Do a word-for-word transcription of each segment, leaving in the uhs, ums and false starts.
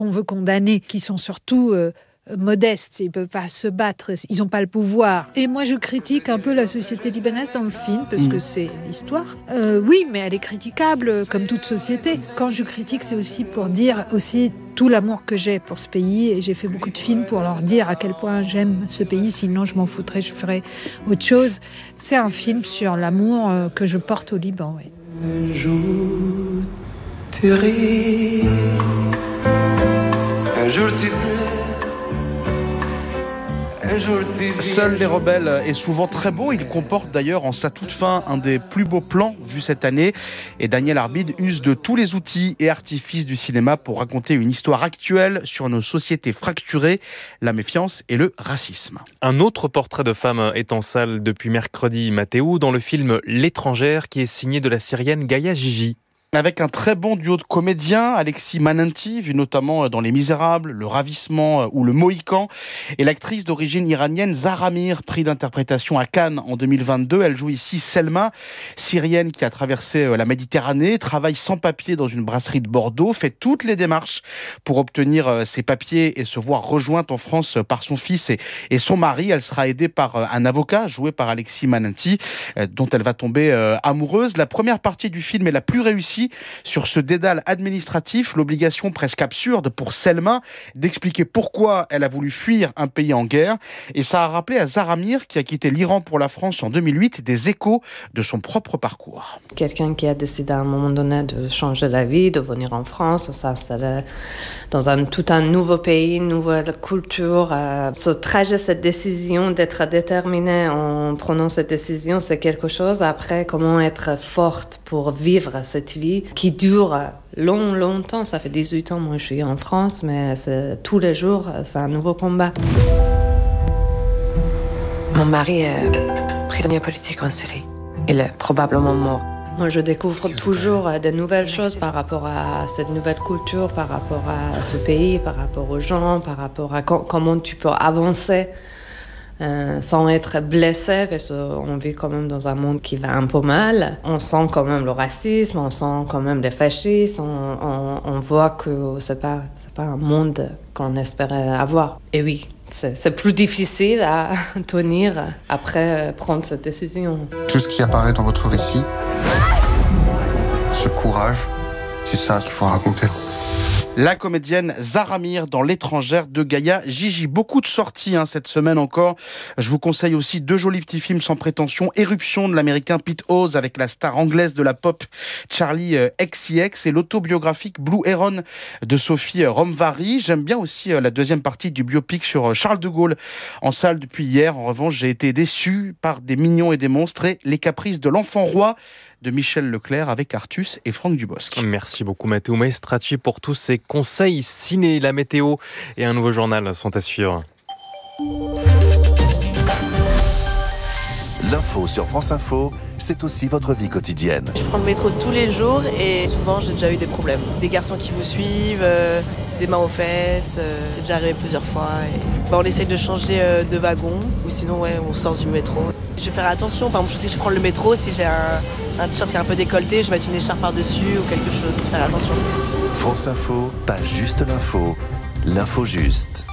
qu'on veut condamner, qui sont surtout euh, modestes, ils ne peuvent pas se battre, ils n'ont pas le pouvoir. Et moi, je critique un peu la société libanaise dans le film, parce que c'est l'histoire. Euh, oui, mais elle est critiquable, comme toute société. Quand je critique, c'est aussi pour dire aussi tout l'amour que j'ai pour ce pays. Et j'ai fait beaucoup de films pour leur dire à quel point j'aime ce pays. Sinon, je m'en foutrais, je ferais autre chose. C'est un film sur l'amour euh, que je porte au Liban, oui. Un jour, tu ris. Un jour, tu plais. Seuls les rebelles est souvent très beau. Il comporte d'ailleurs en sa toute fin un des plus beaux plans vus cette année. Et Daniel Arbid use de tous les outils et artifices du cinéma pour raconter une histoire actuelle sur nos sociétés fracturées, la méfiance et le racisme. Un autre portrait de femme est en salle depuis mercredi, Mathéo, dans le film L'étrangère, qui est signé de la Syrienne Gaïa Jiji. Avec un très bon duo de comédiens, Alexis Mananti, vu notamment dans Les Misérables, Le Ravissement ou Le Mohican, et l'actrice d'origine iranienne Zahra Mir, prix d'interprétation à Cannes en deux mille vingt-deux. Elle joue ici Selma, syrienne qui a traversé la Méditerranée, travaille sans papier dans une brasserie de Bordeaux, fait toutes les démarches pour obtenir ses papiers et se voir rejointe en France par son fils et, et son mari. Elle sera aidée par un avocat joué par Alexis Mananti, dont elle va tomber amoureuse. La première partie du film est la plus réussie sur ce dédale administratif, l'obligation presque absurde pour Selma d'expliquer pourquoi elle a voulu fuir un pays en guerre. Et ça a rappelé à Zahra Mir, qui a quitté l'Iran pour la France en deux mille huit, des échos de son propre parcours. Quelqu'un qui a décidé à un moment donné de changer la vie, de venir en France, de s'installer dans un, tout un nouveau pays, une nouvelle culture. Euh, ce trajet, cette décision d'être déterminée en prenant cette décision, c'est quelque chose. Après, comment être forte pour vivre cette vie qui dure long, longtemps. Ça fait dix-huit ans, moi je suis en France, mais c'est, tous les jours, c'est un nouveau combat. Mon mari est prisonnier politique en Syrie. Il est probablement mort. Moi, je découvre toujours de nouvelles choses par rapport à cette nouvelle culture, par rapport à ce pays, par rapport aux gens, par rapport à co- comment tu peux avancer Euh, sans être blessé, parce qu'on vit quand même dans un monde qui va un peu mal. On sent quand même le racisme, on sent quand même les fascistes, on, on, on voit que c'est pas, c'est pas un monde qu'on espérait avoir. Et oui, c'est, c'est plus difficile à tenir après prendre cette décision. Tout ce qui apparaît dans votre récit, ce courage, c'est ça qu'il faut raconter. La comédienne Zahra Mir dans L'étrangère de Gaïa Jiji. Beaucoup de sorties hein, cette semaine encore. Je vous conseille aussi deux jolis petits films sans prétention. Éruption de l'américain Pete Hawes avec la star anglaise de la pop Charlie X C X et l'autobiographique Blue Heron de Sophie Romvary. J'aime bien aussi la deuxième partie du biopic sur Charles de Gaulle en salle depuis hier. En revanche, j'ai été déçu par Des mignons et des monstres et Les caprices de l'enfant roi de Michel Leclerc avec Artus et Franck Dubosc. Merci beaucoup Matteo Maestracci pour tous ces conseils ciné. La météo et un nouveau journal sont à suivre. L'info sur France Info, c'est aussi votre vie quotidienne. Je prends le métro tous les jours et souvent j'ai déjà eu des problèmes. Des garçons qui vous suivent, euh, des mains aux fesses, euh, c'est déjà arrivé plusieurs fois. Et... Bah, on essaye de changer euh, de wagon ou sinon ouais, on sort du métro. Je vais faire attention, par exemple si je prends le métro, si j'ai un, un t-shirt qui est un peu décolleté, je vais mettre une écharpe par-dessus ou quelque chose, faire attention. France Info, pas juste l'info, l'info juste.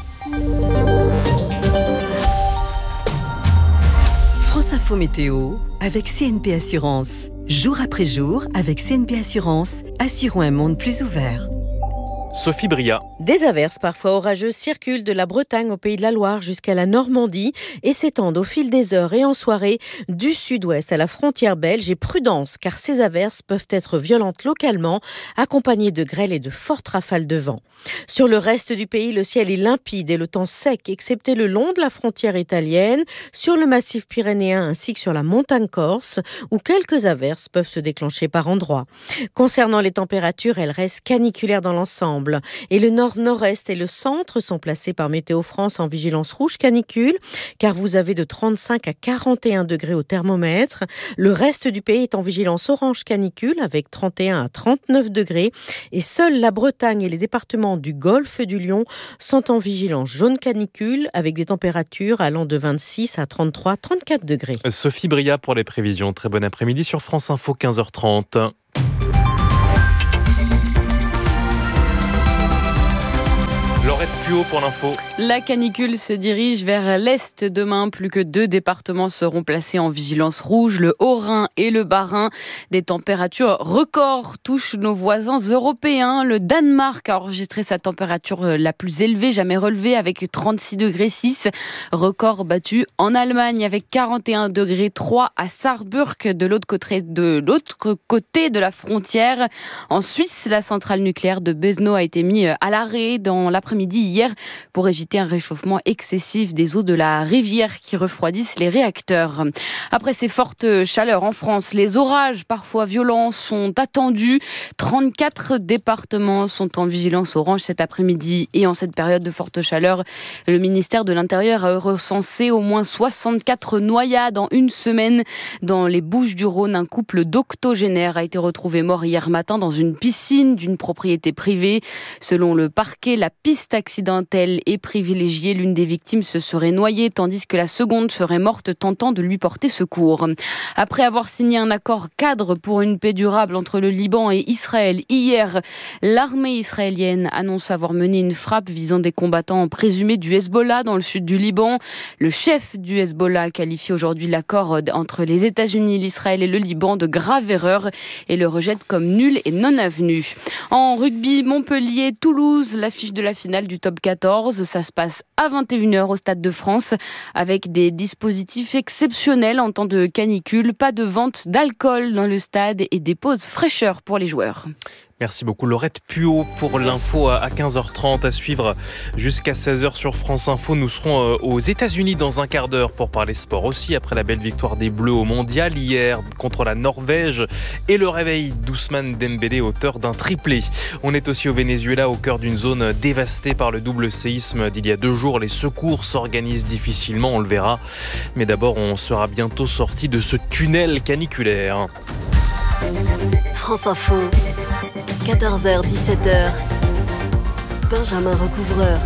France Info Météo avec C N P Assurance. Jour après jour, avec C N P Assurance, assurons un monde plus ouvert. Sophie Bria. Des averses parfois orageuses circulent de la Bretagne au Pays de la Loire jusqu'à la Normandie et s'étendent au fil des heures et en soirée du sud-ouest à la frontière belge. Et prudence, car ces averses peuvent être violentes localement, accompagnées de grêle et de fortes rafales de vent. Sur le reste du pays, le ciel est limpide et le temps sec, excepté le long de la frontière italienne, sur le massif pyrénéen ainsi que sur la montagne corse, où quelques averses peuvent se déclencher par endroits. Concernant les températures, elles restent caniculaires dans l'ensemble. Et le nord-nord-est et le centre sont placés par Météo France en vigilance rouge canicule, car vous avez de trente-cinq à quarante et un degrés au thermomètre. Le reste du pays est en vigilance orange canicule avec trente et un à trente-neuf degrés. Et seuls la Bretagne et les départements du Golfe du Lion sont en vigilance jaune canicule avec des températures allant de vingt-six à trente-trois à trente-quatre degrés. Sophie Bria pour les prévisions. Très bon après-midi sur France Info, quinze heures trente. Laurette Puot pour l'info. La canicule se dirige vers l'est demain. Plus que deux départements seront placés en vigilance rouge, le Haut-Rhin et le Bas-Rhin. Des températures records touchent nos voisins européens. Le Danemark a enregistré sa température la plus élevée jamais relevée avec trente-six degrés six. Record battu en Allemagne avec quarante et un degrés trois à Saarburg, de l'autre côté de l'autre côté de la frontière. En Suisse, la centrale nucléaire de Besno a été mise à l'arrêt dans l'après-midi hier pour éviter un réchauffement excessif des eaux de la rivière qui refroidissent les réacteurs. Après ces fortes chaleurs en France, les orages parfois violents sont attendus. trente-quatre départements sont en vigilance orange cet après-midi et en cette période de forte chaleur, le ministère de l'Intérieur a recensé au moins soixante-quatre noyades en une semaine. Dans les Bouches-du-Rhône, un couple d'octogénaires a été retrouvé mort hier matin dans une piscine d'une propriété privée. Selon le parquet, la piste accidentelle est privilégiée. L'une des victimes se serait noyée tandis que la seconde serait morte tentant de lui porter secours. Après avoir signé un accord cadre pour une paix durable entre le Liban et Israël, hier, l'armée israélienne annonce avoir mené une frappe visant des combattants présumés du Hezbollah dans le sud du Liban. Le chef du Hezbollah qualifie aujourd'hui l'accord entre les États-Unis, l'Israël et le Liban de grave erreur et le rejette comme nul et non avenu. En rugby, Montpellier, Toulouse, l'affiche de la finale du top quatorze. Ça se passe à vingt et une heures au Stade de France avec des dispositifs exceptionnels en temps de canicule. Pas de vente d'alcool dans le stade et des pauses fraîcheur pour les joueurs. Merci beaucoup Laurette Puot pour l'info à quinze heures trente à suivre jusqu'à seize heures sur France Info. Nous serons aux États-Unis dans un quart d'heure pour parler sport aussi après la belle victoire des Bleus au Mondial hier contre la Norvège et le réveil d'Ousmane Dembélé, auteur d'un triplé. On est aussi au Venezuela au cœur d'une zone dévastée par le double séisme d'il y a deux jours. Les secours s'organisent difficilement, on le verra. Mais d'abord, on sera bientôt sorti de ce tunnel caniculaire. France Info, quatorze heures dix-sept heures, Benjamin Recouvreur.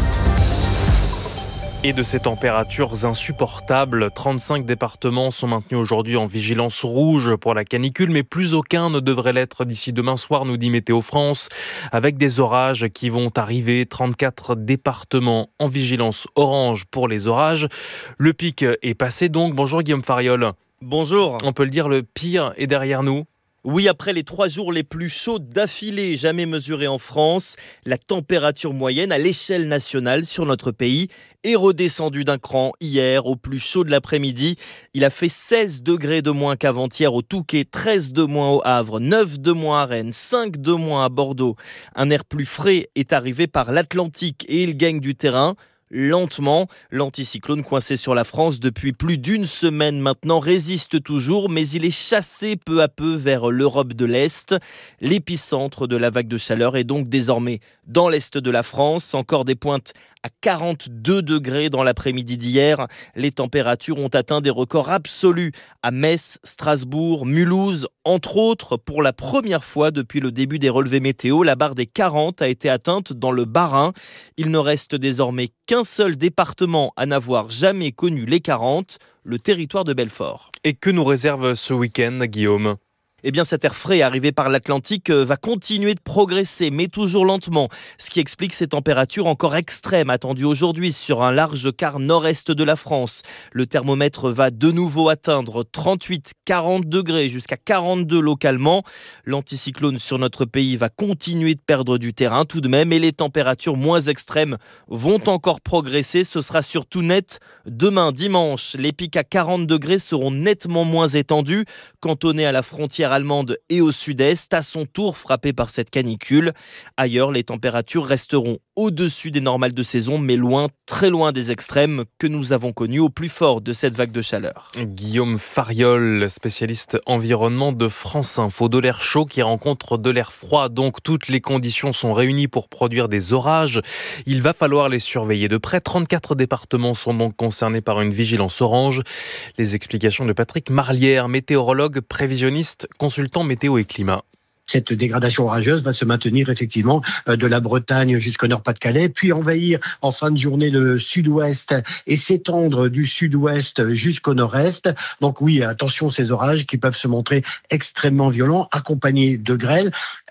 Et de ces températures insupportables, trente-cinq départements sont maintenus aujourd'hui en vigilance rouge pour la canicule, mais plus aucun ne devrait l'être d'ici demain soir, nous dit Météo France, avec des orages qui vont arriver, trente-quatre départements en vigilance orange pour les orages. Le pic est passé donc. Bonjour Guillaume Fariol. Bonjour. On peut le dire, le pire est derrière nous. Oui, après les trois jours les plus chauds d'affilée jamais mesurés en France, la température moyenne à l'échelle nationale sur notre pays est redescendue d'un cran hier au plus chaud de l'après-midi. Il a fait seize degrés de moins qu'avant-hier au Touquet, treize de moins au Havre, neuf de moins à Rennes, cinq de moins à Bordeaux. Un air plus frais est arrivé par l'Atlantique et il gagne du terrain. Lentement, l'anticyclone coincé sur la France depuis plus d'une semaine maintenant résiste toujours, mais il est chassé peu à peu vers l'Europe de l'Est. L'épicentre de la vague de chaleur est donc désormais dans l'Est de la France. Encore des pointes à quarante-deux degrés dans l'après-midi d'hier. Les températures ont atteint des records absolus à Metz, Strasbourg, Mulhouse, entre autres. Pour la première fois depuis le début des relevés météo, la barre des quarante a été atteinte dans le Bas-Rhin. Il ne reste désormais qu'un seul département à n'avoir jamais connu les quarante, le territoire de Belfort. Et que nous réserve ce week-end, Guillaume ? Eh bien, cet air frais arrivé par l'Atlantique va continuer de progresser, mais toujours lentement. Ce qui explique ces températures encore extrêmes attendues aujourd'hui sur un large quart nord-est de la France. Le thermomètre va de nouveau atteindre trente-huit, quarante degrés jusqu'à quarante-deux localement. L'anticyclone sur notre pays va continuer de perdre du terrain tout de même et les températures moins extrêmes vont encore progresser. Ce sera surtout net demain, dimanche. Les pics à quarante degrés seront nettement moins étendus, cantonnés à la frontière allemande et au sud-est, à son tour frappé par cette canicule. Ailleurs, les températures resteront au-dessus des normales de saison, mais loin, très loin des extrêmes que nous avons connus au plus fort de cette vague de chaleur. Guillaume Fariol, spécialiste environnement de France Info. De l'air chaud qui rencontre de l'air froid, donc toutes les conditions sont réunies pour produire des orages. Il va falloir les surveiller de près. trente-quatre départements sont donc concernés par une vigilance orange. Les explications de Patrick Marlière, météorologue, prévisionniste, consultant météo et climat. Cette dégradation orageuse va se maintenir effectivement de la Bretagne jusqu'au Nord-Pas-de-Calais, puis envahir en fin de journée le sud-ouest et s'étendre du sud-ouest jusqu'au nord-est. Donc oui, attention, ces orages qui peuvent se montrer extrêmement violents, accompagnés de grêle. Et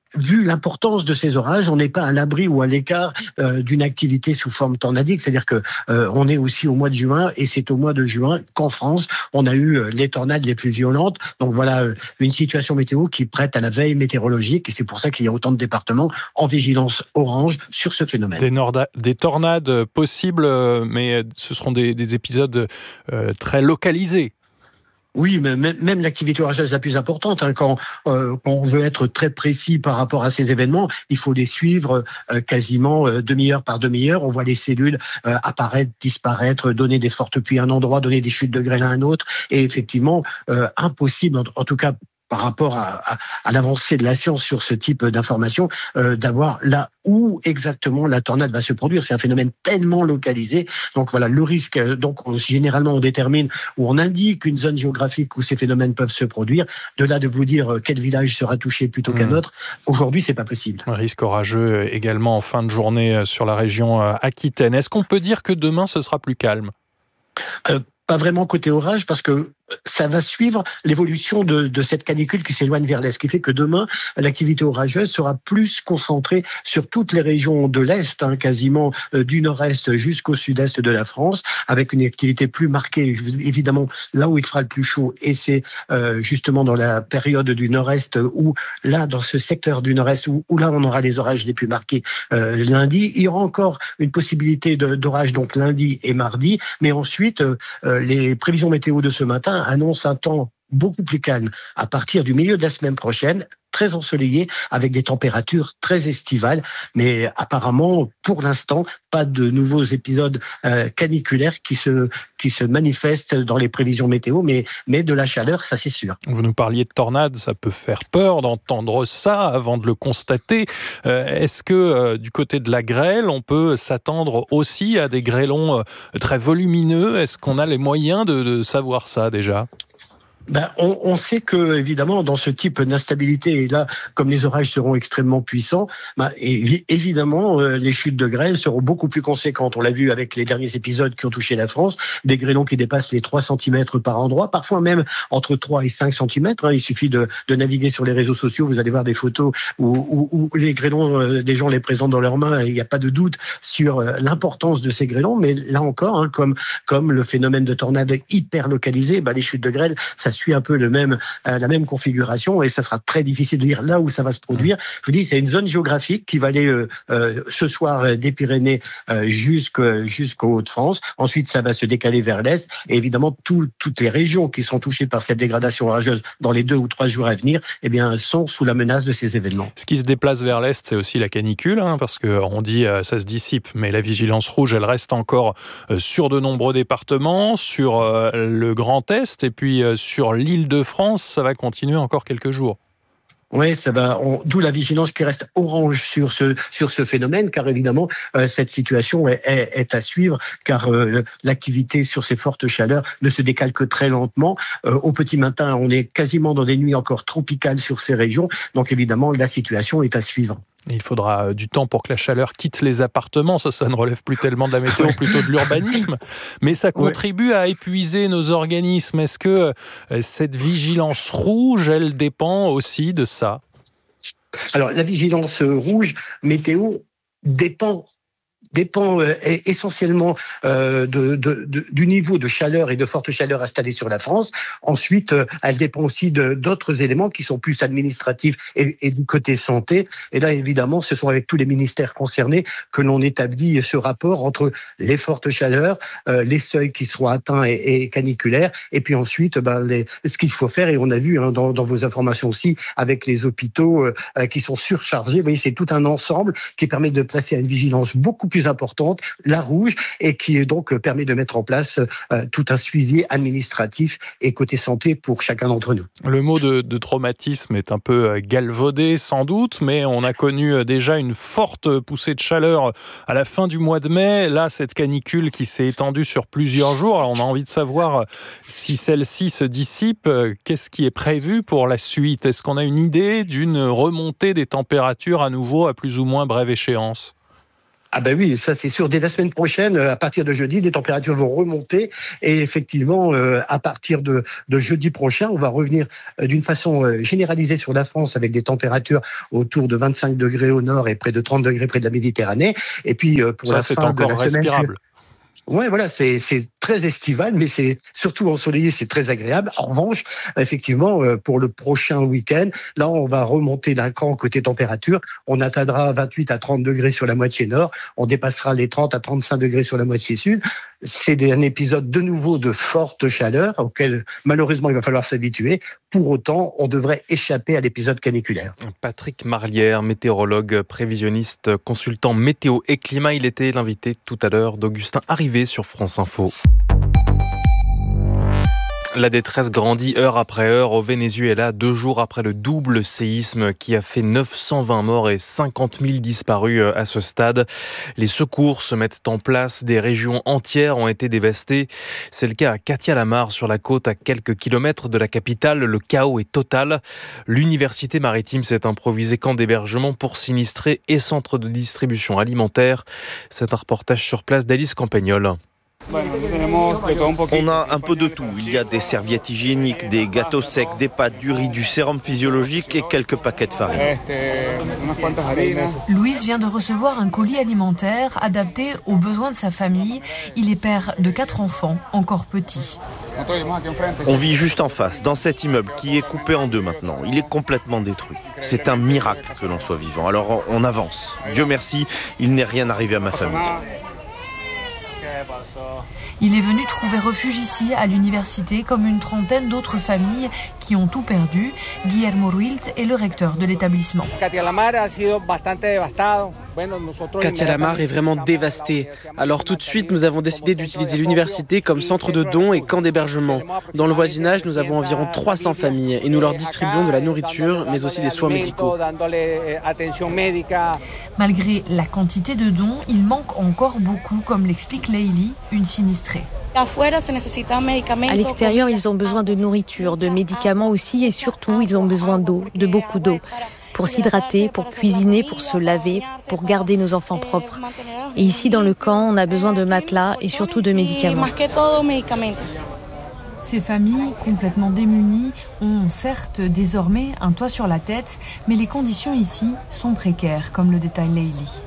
vu l'importance de ces orages, on n'est pas à l'abri ou à l'écart euh, d'une activité sous forme tornadique. C'est-à-dire que euh, on est aussi au mois de juin, et c'est au mois de juin qu'en France, on a eu euh, les tornades les plus violentes. Donc voilà euh, une situation météo qui prête à la veille météorologique, et c'est pour ça qu'il y a autant de départements en vigilance orange sur ce phénomène. Des, norda- des tornades possibles, euh, mais ce seront des, des épisodes euh, très localisés. Oui, mais même l'activité orageuse la plus importante, hein, quand, euh, quand on veut être très précis par rapport à ces événements, il faut les suivre euh, quasiment euh, demi-heure par demi-heure. On voit les cellules euh, apparaître, disparaître, donner des fortes pluies à un endroit, donner des chutes de grêle à un autre. Et effectivement, euh, impossible, en, en tout cas par rapport à, à, à l'avancée de la science sur ce type d'informations, euh, d'avoir là où exactement la tornade va se produire. C'est un phénomène tellement localisé. Donc voilà, le risque, donc on, généralement on détermine ou on indique une zone géographique où ces phénomènes peuvent se produire. De là de vous dire quel village sera touché plutôt qu'un autre, aujourd'hui c'est pas possible. Un risque orageux également en fin de journée sur la région Aquitaine. Est-ce qu'on peut dire que demain ce sera plus calme ? euh, Pas vraiment côté orage, parce que ça va suivre l'évolution de, de cette canicule qui s'éloigne vers l'est, ce qui fait que demain, l'activité orageuse sera plus concentrée sur toutes les régions de l'est, hein, quasiment euh, du nord-est jusqu'au sud-est de la France, avec une activité plus marquée, évidemment, là où il fera le plus chaud, et c'est euh, justement dans la période du nord-est, où là, dans ce secteur du nord-est, où, où là, on aura les orages les plus marqués euh, lundi. Il y aura encore une possibilité de, d'orage, donc lundi et mardi, mais ensuite, euh, les prévisions météo de ce matin annonce un temps beaucoup plus calme à partir du milieu de la semaine prochaine, très ensoleillé, avec des températures très estivales, mais apparemment, pour l'instant, pas de nouveaux épisodes euh, caniculaires qui se, qui se manifestent dans les prévisions météo, mais, mais de la chaleur, ça c'est sûr. Vous nous parliez de tornades, ça peut faire peur d'entendre ça avant de le constater. Euh, est-ce que euh, du côté de la grêle, on peut s'attendre aussi à des grêlons euh, très volumineux ? Est-ce qu'on a les moyens de, de savoir ça déjà ? Ben, on, on sait que, évidemment, dans ce type d'instabilité, et là, comme les orages seront extrêmement puissants, ben, et, évidemment, euh, les chutes de grêle seront beaucoup plus conséquentes. On l'a vu avec les derniers épisodes qui ont touché la France, des grêlons qui dépassent les trois centimètres par endroit, parfois même entre trois et cinq centimètres. Hein. Il suffit de, de naviguer sur les réseaux sociaux, vous allez voir des photos où, où, où les grêlons, euh, des gens les présentent dans leurs mains, et il n'y a pas de doute sur euh, l'importance de ces grêlons. Mais là encore, hein, comme, comme le phénomène de tornade hyper localisé, ben, les chutes de grêle, ça suit un peu le même, euh, la même configuration, et ça sera très difficile de dire là où ça va se produire. Je vous dis, c'est une zone géographique qui va aller euh, euh, ce soir euh, des Pyrénées euh, jusqu'au, jusqu'aux Hauts-de-France. Ensuite, ça va se décaler vers l'est, et évidemment, tout, toutes les régions qui sont touchées par cette dégradation orageuse dans les deux ou trois jours à venir, eh bien, sont sous la menace de ces événements. Ce qui se déplace vers l'est, c'est aussi la canicule, hein, parce qu'on dit euh, ça se dissipe, mais la vigilance rouge, elle reste encore euh, sur de nombreux départements, sur euh, le Grand Est, et puis euh, sur l'Île-de-France, ça va continuer encore quelques jours. Oui, ça va. On, d'où la vigilance qui reste orange sur ce sur ce phénomène, car évidemment euh, cette situation est, est, est à suivre, car euh, l'activité sur ces fortes chaleurs ne se décale que très lentement. Euh, au petit matin, on est quasiment dans des nuits encore tropicales sur ces régions, donc évidemment la situation est à suivre. Il faudra du temps pour que la chaleur quitte les appartements. Ça, ça ne relève plus tellement de la météo, plutôt de l'urbanisme. Mais ça contribue à épuiser nos organismes. Est-ce que cette vigilance rouge, elle dépend aussi de ça ? Alors, la vigilance rouge météo dépend dépend euh, essentiellement euh, de, de, de, du niveau de chaleur et de forte chaleur installée sur la France. Ensuite, euh, elle dépend aussi de, d'autres éléments qui sont plus administratifs et, et du côté santé. Et là, évidemment, ce sont avec tous les ministères concernés que l'on établit ce rapport entre les fortes chaleurs, euh, les seuils qui seront atteints et, et caniculaires, et puis ensuite, ben, les, ce qu'il faut faire. Et on a vu hein, dans, dans vos informations aussi, avec les hôpitaux euh, qui sont surchargés. Vous voyez, c'est tout un ensemble qui permet de placer à une vigilance beaucoup plus importante, la rouge, et qui donc permet de mettre en place euh, tout un suivi administratif et côté santé pour chacun d'entre nous. Le mot de, de traumatisme est un peu galvaudé sans doute, mais on a connu déjà une forte poussée de chaleur à la fin du mois de mai. Là, cette canicule qui s'est étendue sur plusieurs jours, alors on a envie de savoir si celle-ci se dissipe. Qu'est-ce qui est prévu pour la suite ? Est-ce qu'on a une idée d'une remontée des températures à nouveau à plus ou moins brève échéance ? Ah ben oui, ça c'est sûr. Dès la semaine prochaine, à partir de jeudi, les températures vont remonter. Et effectivement, euh, à partir de, de jeudi prochain, on va revenir euh, d'une façon euh, généralisée sur la France avec des températures autour de vingt-cinq degrés au nord et près de trente degrés près de la Méditerranée. Et puis euh, pour ça, la c'est fin encore de la semaine... respirable. Ouais, voilà, c'est c'est très estival, mais c'est surtout ensoleillé, c'est très agréable. En revanche, effectivement, pour le prochain week-end, là, on va remonter d'un cran côté température. On atteindra vingt-huit à trente degrés sur la moitié nord. On dépassera les trente à trente-cinq degrés sur la moitié sud. C'est un épisode de nouveau de forte chaleur auquel, malheureusement, il va falloir s'habituer. Pour autant, on devrait échapper à l'épisode caniculaire. Patrick Marlière, météorologue, prévisionniste, consultant météo et climat. Il était l'invité tout à l'heure d'Augustin Arrivé sur France Info. La détresse grandit heure après heure au Venezuela, deux jours après le double séisme qui a fait neuf cent vingt morts et cinquante mille disparus à ce stade. Les secours se mettent en place, des régions entières ont été dévastées. C'est le cas à Katia-la-Mar, sur la côte à quelques kilomètres de la capitale. Le chaos est total. L'université maritime s'est improvisée camp d'hébergement pour sinistrés et centre de distribution alimentaire. C'est un reportage sur place d'Alice Campagnol. On a un peu de tout. Il y a des serviettes hygiéniques, des gâteaux secs, des pâtes, du riz, du sérum physiologique et quelques paquets de farine. Louise vient de recevoir un colis alimentaire adapté aux besoins de sa famille. Il est père de quatre enfants, encore petits. On vit juste en face, dans cet immeuble qui est coupé en deux maintenant. Il est complètement détruit. C'est un miracle que l'on soit vivant. Alors on avance. Dieu merci, il n'est rien arrivé à ma famille. Il est venu trouver refuge ici, à l'université, comme une trentaine d'autres familles qui ont tout perdu. Guillermo Ruilt est le recteur de l'établissement. Katia-la-Mar est vraiment dévastée. Alors tout de suite, nous avons décidé d'utiliser l'université comme centre de dons et camp d'hébergement. Dans le voisinage, nous avons environ trois cents familles et nous leur distribuons de la nourriture, mais aussi des soins médicaux. Malgré la quantité de dons, il manque encore beaucoup, comme l'explique Leili, une sinistrée. À l'extérieur, ils ont besoin de nourriture, de médicaments aussi, et surtout, ils ont besoin d'eau, de beaucoup d'eau, pour s'hydrater, pour cuisiner, pour se laver, pour garder nos enfants propres. Et ici, dans le camp, on a besoin de matelas et surtout de médicaments. Ces familles, complètement démunies, ont certes désormais un toit sur la tête, mais les conditions ici sont précaires, comme le détaille Leili.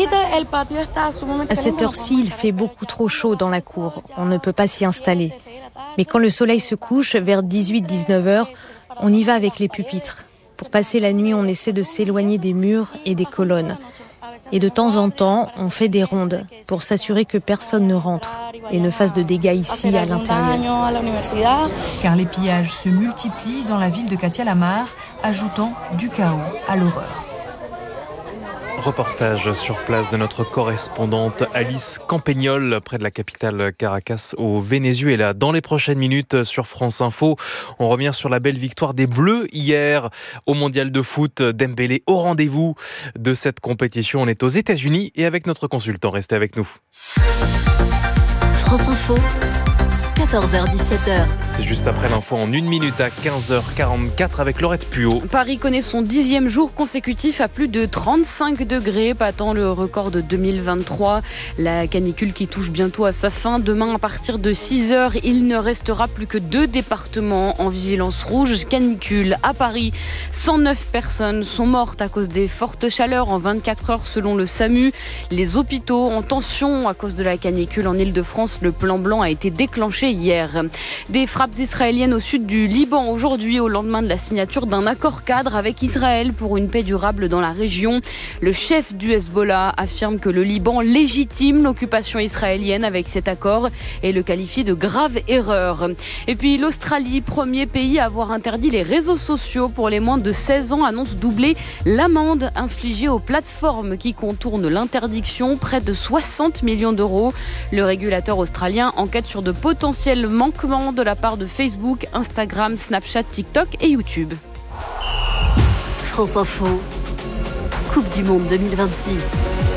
À cette heure-ci, il fait beaucoup trop chaud dans la cour. On ne peut pas s'y installer. Mais quand le soleil se couche, vers dix-huit à dix-neuf heures, on y va avec les pupitres. Pour passer la nuit, on essaie de s'éloigner des murs et des colonnes. Et de temps en temps, on fait des rondes pour s'assurer que personne ne rentre et ne fasse de dégâts ici à l'intérieur. Car les pillages se multiplient dans la ville de Katia-la-Mar, ajoutant du chaos à l'horreur. Reportage sur place de notre correspondante Alice Campagnol, près de la capitale Caracas au Venezuela. Dans les prochaines minutes sur France Info, on revient sur la belle victoire des Bleus hier au Mondial de foot. Dembélé au rendez-vous de cette compétition. On est aux États-Unis et avec notre consultant. Restez avec nous. France Info. quatorze heures dix-sept heures. C'est juste après l'info en une minute à quinze heures quarante-quatre avec Laurette Puot. Paris connaît son dixième jour consécutif à plus de trente-cinq degrés, battant le record de deux mille vingt-trois. La canicule qui touche bientôt à sa fin. Demain, à partir de six heures, il ne restera plus que deux départements en vigilance rouge canicule. À Paris, cent neuf personnes sont mortes à cause des fortes chaleurs en vingt-quatre heures selon le SAMU. Les hôpitaux en tension à cause de la canicule en Ile-de-France. Le plan blanc a été déclenché hier. Des frappes israéliennes au sud du Liban aujourd'hui, au lendemain de la signature d'un accord cadre avec Israël pour une paix durable dans la région. Le chef du Hezbollah affirme que le Liban légitime l'occupation israélienne avec cet accord et le qualifie de grave erreur. Et puis l'Australie, premier pays à avoir interdit les réseaux sociaux pour les moins de seize ans, annonce doubler l'amende infligée aux plateformes qui contournent l'interdiction, près de soixante millions d'euros. Le régulateur australien enquête sur de potentiels manquements de la part de Facebook, Instagram, Snapchat, TikTok et YouTube. France Info, Coupe du Monde deux mille vingt-six.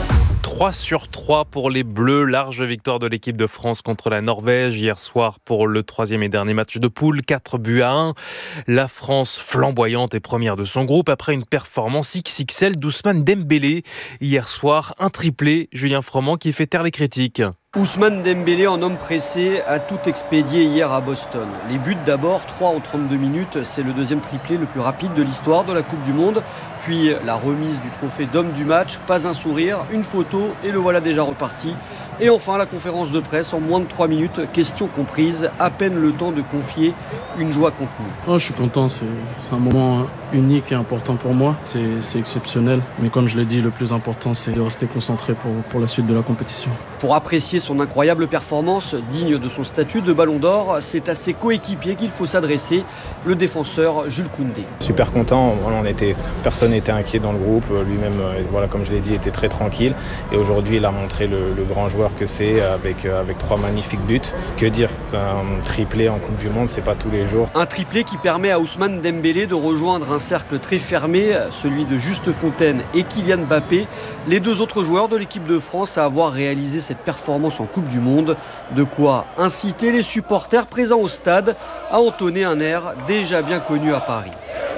trois sur trois pour les Bleus. Large victoire de l'équipe de France contre la Norvège hier soir pour le troisième et dernier match de poule. quatre buts à un. La France flamboyante est première de son groupe après une performance X X L d'Ousmane Dembélé. Hier soir, un triplé. Julien Froment qui fait taire les critiques. Ousmane Dembélé, en homme pressé, a tout expédié hier à Boston. Les buts d'abord, trois en trente-deux minutes. C'est le deuxième triplé le plus rapide de l'histoire de la Coupe du Monde. Puis la remise du trophée d'homme du match. Pas un sourire, une photo et le voilà déjà reparti. Et enfin, la conférence de presse en moins de trois minutes, questions comprises, à peine le temps de confier une joie contenue. Oh, je suis content, c'est, c'est un moment unique et important pour moi. C'est, c'est exceptionnel, mais comme je l'ai dit, le plus important, c'est de rester concentré pour, pour la suite de la compétition. Pour apprécier son incroyable performance, digne de son statut de Ballon d'Or, c'est à ses coéquipiers qu'il faut s'adresser, le défenseur Jules Koundé. Super content, voilà, on était, personne n'était inquiet dans le groupe, lui-même, voilà, comme je l'ai dit, était très tranquille. Et aujourd'hui, il a montré le, le grand joueur que c'est avec, avec trois magnifiques buts. Que dire, un triplé en Coupe du Monde, c'est pas tous les jours. Un triplé qui permet à Ousmane Dembélé de rejoindre un cercle très fermé, celui de Juste Fontaine et Kylian Mbappé, les deux autres joueurs de l'équipe de France à avoir réalisé cette performance en Coupe du Monde. De quoi inciter les supporters présents au stade à entonner un air déjà bien connu à Paris.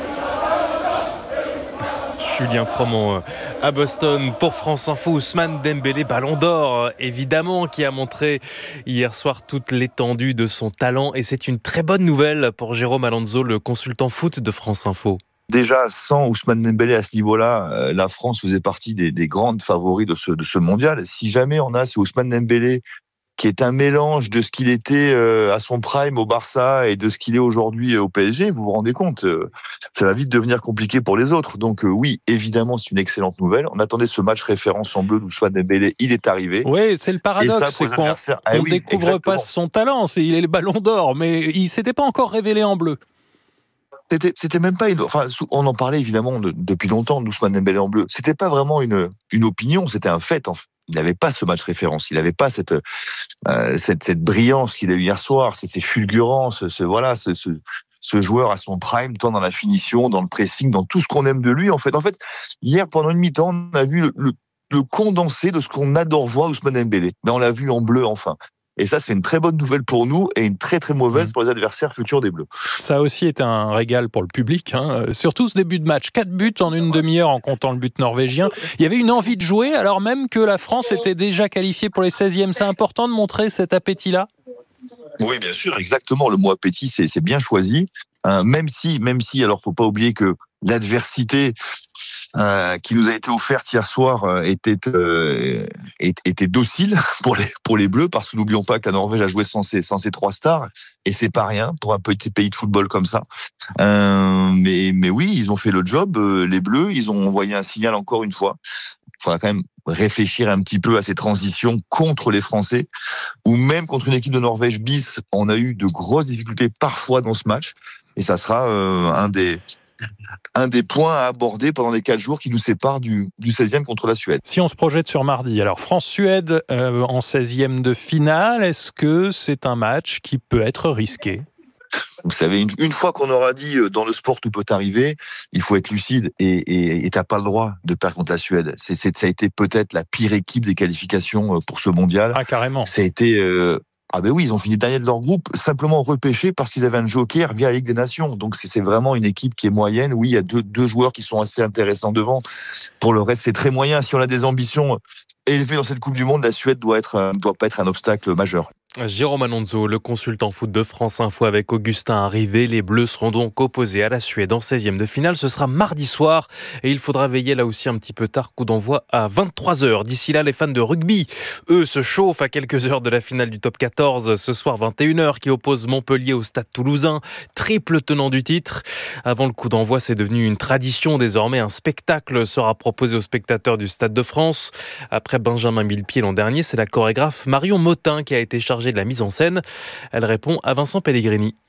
Julien Froment à Boston pour France Info. Ousmane Dembélé, Ballon d'Or, évidemment, qui a montré hier soir toute l'étendue de son talent. Et c'est une très bonne nouvelle pour Jérôme Alonso, le consultant foot de France Info. Déjà, sans Ousmane Dembélé à ce niveau-là, la France faisait partie des, des grandes favoris de ce, de ce mondial. Si jamais on a ce Ousmane Dembélé qui est un mélange de ce qu'il était à son prime au Barça et de ce qu'il est aujourd'hui au P S G, vous vous rendez compte, ça va vite devenir compliqué pour les autres. Donc oui, évidemment, c'est une excellente nouvelle. On attendait ce match référence en bleu d'Ousmane Dembélé, il est arrivé. Oui, c'est le paradoxe, ça, c'est qu'on ah, ne oui, découvre exactement. pas son talent. C'est, il est le Ballon d'Or, mais il ne s'était pas encore révélé en bleu. C'était, c'était même pas une, enfin, on en parlait évidemment de, depuis longtemps d'Ousmane Dembélé en bleu. C'était pas vraiment une, une opinion, c'était un fait en fait. Il n'avait pas ce match référence, il n'avait pas cette, euh, cette cette brillance qu'il a eu hier soir, ces, ces fulgurances, ce voilà, ce, ce ce joueur à son prime, tant dans la finition, dans le pressing, dans tout ce qu'on aime de lui. En fait, en fait, hier pendant une mi-temps, on a vu le, le, le condensé de ce qu'on adore voir Ousmane Dembélé. Mais on l'a vu en bleu enfin. Et ça, c'est une très bonne nouvelle pour nous et une très très mauvaise pour les adversaires futurs des Bleus. Ça a aussi été un régal pour le public, hein. Surtout ce début de match. Quatre buts en une demi-heure en comptant le but norvégien. Il y avait une envie de jouer alors même que la France était déjà qualifiée pour les seizièmes. C'est important de montrer cet appétit-là ? Oui, bien sûr, exactement. Le mot appétit, c'est, c'est bien choisi. Euh, même si, même si, alors faut pas oublier que l'adversité Euh, qui nous a été offerte hier soir euh, était euh, était docile pour les pour les Bleus, parce que n'oublions pas que la Norvège a joué sans ses sans ses trois stars et c'est pas rien pour un petit pays de football comme ça. Euh, mais mais oui, ils ont fait le job, euh, les Bleus, ils ont envoyé un signal encore une fois. Il faudra quand même réfléchir un petit peu à ces transitions contre les Français, ou même contre une équipe de Norvège bis. On a eu de grosses difficultés parfois dans ce match, et ça sera euh, un des un des points à aborder pendant les quatre jours qui nous séparent du, du seizième contre la Suède. Si on se projette sur mardi, alors France-Suède euh, en seizième de finale, est-ce que c'est un match qui peut être risqué ? Vous savez, une, une fois qu'on aura dit euh, dans le sport tout peut arriver, il faut être lucide et, et, et t'as pas le droit de perdre contre la Suède. C'est, c'est, ça a été peut-être la pire équipe des qualifications pour ce mondial. Ah, carrément. Ça a été... Euh, Ah ben oui, ils ont fini dernier de leur groupe, simplement repêchés parce qu'ils avaient un joker via la Ligue des Nations. Donc c'est, c'est vraiment une équipe qui est moyenne. Oui, il y a deux, deux joueurs qui sont assez intéressants devant. Pour le reste, c'est très moyen. Si on a des ambitions élevées dans cette Coupe du Monde, la Suède doit être, doit pas être un obstacle majeur. Jérôme Alonso, le consultant foot de France Info avec Augustin Arrivé. Les Bleus seront donc opposés à la Suède en seizième de finale. Ce sera mardi soir et il faudra veiller là aussi un petit peu tard. Coup d'envoi à vingt-trois heures. D'ici là, les fans de rugby, eux, se chauffent à quelques heures de la finale du top quatorze. Ce soir, vingt et une heures, qui oppose Montpellier au Stade Toulousain. Triple tenant du titre. Avant le coup d'envoi, c'est devenu une tradition. Désormais, un spectacle sera proposé aux spectateurs du Stade de France. Après Benjamin Millepied l'an dernier, c'est la chorégraphe Marion Motin qui a été chargée de la mise en scène. Elle répond à Vincent Pellegrini.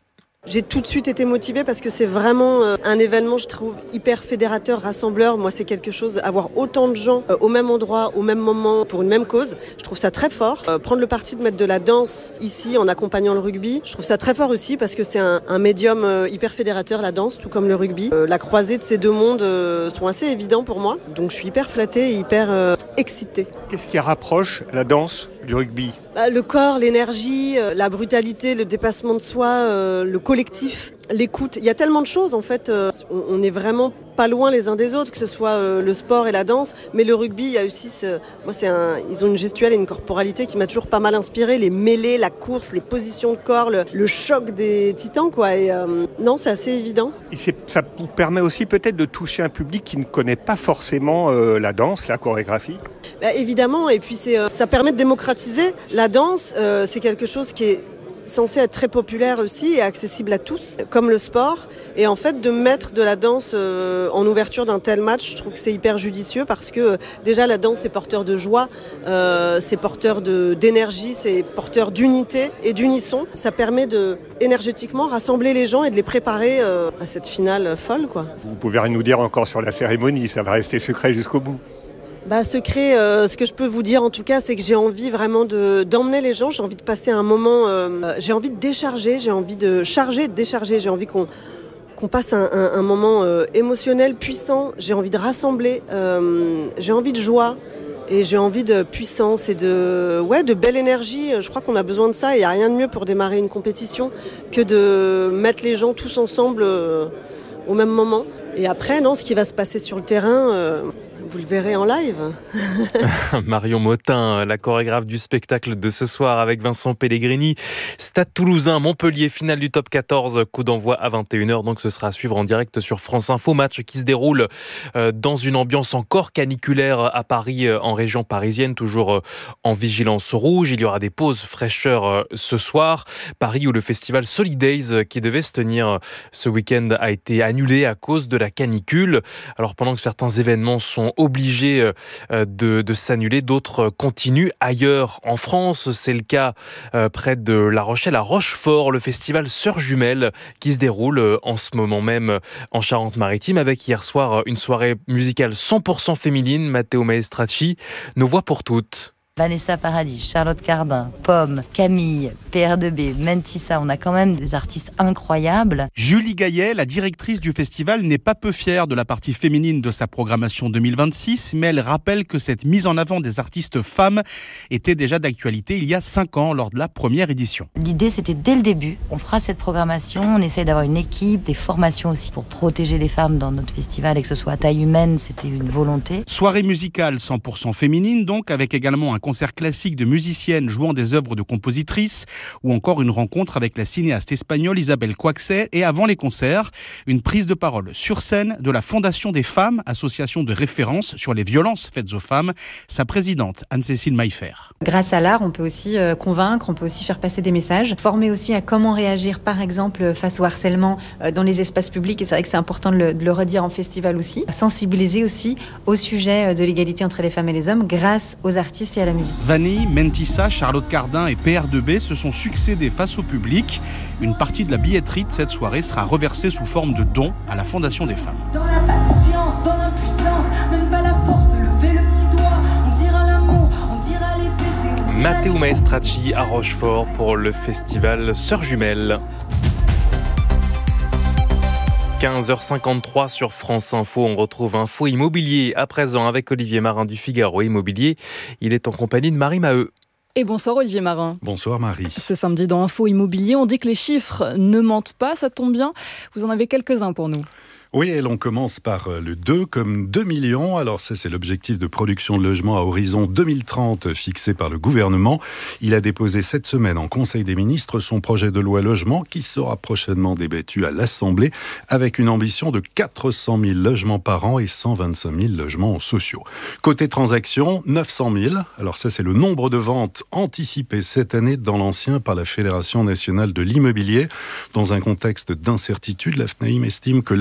J'ai tout de suite été motivée parce que c'est vraiment euh, un événement, je trouve, hyper fédérateur, rassembleur. Moi, c'est quelque chose, avoir autant de gens euh, au même endroit, au même moment, pour une même cause, je trouve ça très fort. Euh, prendre le parti de mettre de la danse ici en accompagnant le rugby, je trouve ça très fort aussi parce que c'est un, un médium euh, hyper fédérateur, la danse, tout comme le rugby. Euh, la croisée de ces deux mondes euh, sont assez évidents pour moi, donc je suis hyper flattée et hyper euh, excitée. Qu'est-ce qui rapproche la danse du rugby ? Bah, le corps, l'énergie, euh, la brutalité, le dépassement de soi, euh, le collectif, l'écoute. Il y a tellement de choses en fait. Euh, on n'est vraiment pas loin les uns des autres, que ce soit euh, le sport et la danse. Mais le rugby, il y a aussi, ce, moi c'est un, ils ont une gestuelle et une corporalité qui m'a toujours pas mal inspirée. Les mêlées, la course, les positions de corps, le, le choc des titans, quoi. Et euh, non, c'est assez évident. Et c'est, ça vous permet aussi peut-être de toucher un public qui ne connaît pas forcément euh, la danse, la chorégraphie. Bah, évidemment. Et puis c'est, euh, ça permet de démocratiser la danse. Euh, c'est quelque chose qui est censé être très populaire aussi et accessible à tous, comme le sport. Et en fait, de mettre de la danse euh, en ouverture d'un tel match, je trouve que c'est hyper judicieux parce que euh, déjà la danse, c'est porteur de joie, euh, c'est porteur de, d'énergie, c'est porteur d'unité et d'unisson. Ça permet de, énergétiquement, rassembler les gens et de les préparer euh, à cette finale folle, quoi. Vous pouvez rien nous dire encore sur la cérémonie, ça va rester secret jusqu'au bout. Bah, secret, euh, ce que je peux vous dire en tout cas, c'est que j'ai envie vraiment de, d'emmener les gens, j'ai envie de passer un moment, euh, j'ai envie de décharger, j'ai envie de charger, de décharger, j'ai envie qu'on, qu'on passe un, un, un moment euh, émotionnel, puissant, j'ai envie de rassembler, euh, j'ai envie de joie et j'ai envie de puissance et de, ouais, de belle énergie. Je crois qu'on a besoin de ça et il n'y a rien de mieux pour démarrer une compétition que de mettre les gens tous ensemble euh, au même moment. Et après, non, ce qui va se passer sur le terrain... Euh, vous le verrez en live. Marion Motin, la chorégraphe du spectacle de ce soir avec Vincent Pellegrini. Stade Toulousain, Montpellier, finale du top quatorze, coup d'envoi à vingt et une heures. Donc ce sera à suivre en direct sur France Info. Match qui se déroule dans une ambiance encore caniculaire à Paris, en région parisienne, toujours en vigilance rouge. Il y aura des pauses fraîcheur ce soir. Paris où le festival Solidays qui devait se tenir ce week-end a été annulé à cause de la canicule. Alors pendant que certains événements sont obligés de, de s'annuler, d'autres continuent ailleurs en France. C'est le cas près de La Rochelle, à Rochefort, le festival Sœurs Jumelles qui se déroule en ce moment même en Charente-Maritime, avec hier soir une soirée musicale cent pour cent féminine. Matteo Maestracci, Nos voix pour toutes. Vanessa Paradis, Charlotte Cardin, Pomme, Camille, P R deux B, Mentissa, on a quand même des artistes incroyables. Julie Gaillet, la directrice du festival, n'est pas peu fière de la partie féminine de sa programmation deux mille vingt-six, mais elle rappelle que cette mise en avant des artistes femmes était déjà d'actualité il y a cinq ans lors de la première édition. L'idée, c'était dès le début, on fera cette programmation, on essaye d'avoir une équipe, des formations aussi pour protéger les femmes dans notre festival et que ce soit à taille humaine, c'était une volonté. Soirée musicale cent pour cent féminine donc, avec également un concert classique de musiciennes jouant des œuvres de compositrices ou encore une rencontre avec la cinéaste espagnole Isabelle Coixet. Et avant les concerts, une prise de parole sur scène de la Fondation des femmes, association de référence sur les violences faites aux femmes, sa présidente Anne-Cécile Maillefer. Grâce à l'art, on peut aussi euh, convaincre, on peut aussi faire passer des messages, former aussi à comment réagir par exemple face au harcèlement euh, dans les espaces publics, et c'est vrai que c'est important de le, de le redire en festival aussi, sensibiliser aussi au sujet de l'égalité entre les femmes et les hommes grâce aux artistes et à la musique. Vanille, Mentissa, Charlotte Cardin et P R deux B se sont succédés face au public. Une partie de la billetterie de cette soirée sera reversée sous forme de dons à la Fondation des femmes. Dans la patience, dans l'impuissance, même pas la force de lever le petit doigt. On dira l'amour, on dira les baisers. Matteo Maestracci à Rochefort pour le festival Sœurs Jumelles. quinze heures cinquante-trois sur France Info, on retrouve Info Immobilier à présent avec Olivier Marin du Figaro Immobilier. Il est en compagnie de Marie Maheu. Et bonsoir Olivier Marin. Bonsoir Marie. Ce samedi dans Info Immobilier, on dit que les chiffres ne mentent pas, ça tombe bien. Vous en avez quelques-uns pour nous. Oui, et l'on commence par le deux comme deux millions. Alors ça, c'est l'objectif de production de logements à horizon deux mille trente fixé par le gouvernement. Il a déposé cette semaine en Conseil des ministres son projet de loi logement qui sera prochainement débattu à l'Assemblée avec une ambition de quatre cent mille logements par an et cent vingt-cinq mille logements sociaux. Côté transactions, neuf cent mille. Alors ça, c'est le nombre de ventes anticipées cette année dans l'ancien par la Fédération nationale de l'immobilier. Dans un contexte d'incertitude, la F N A I M estime que l'activité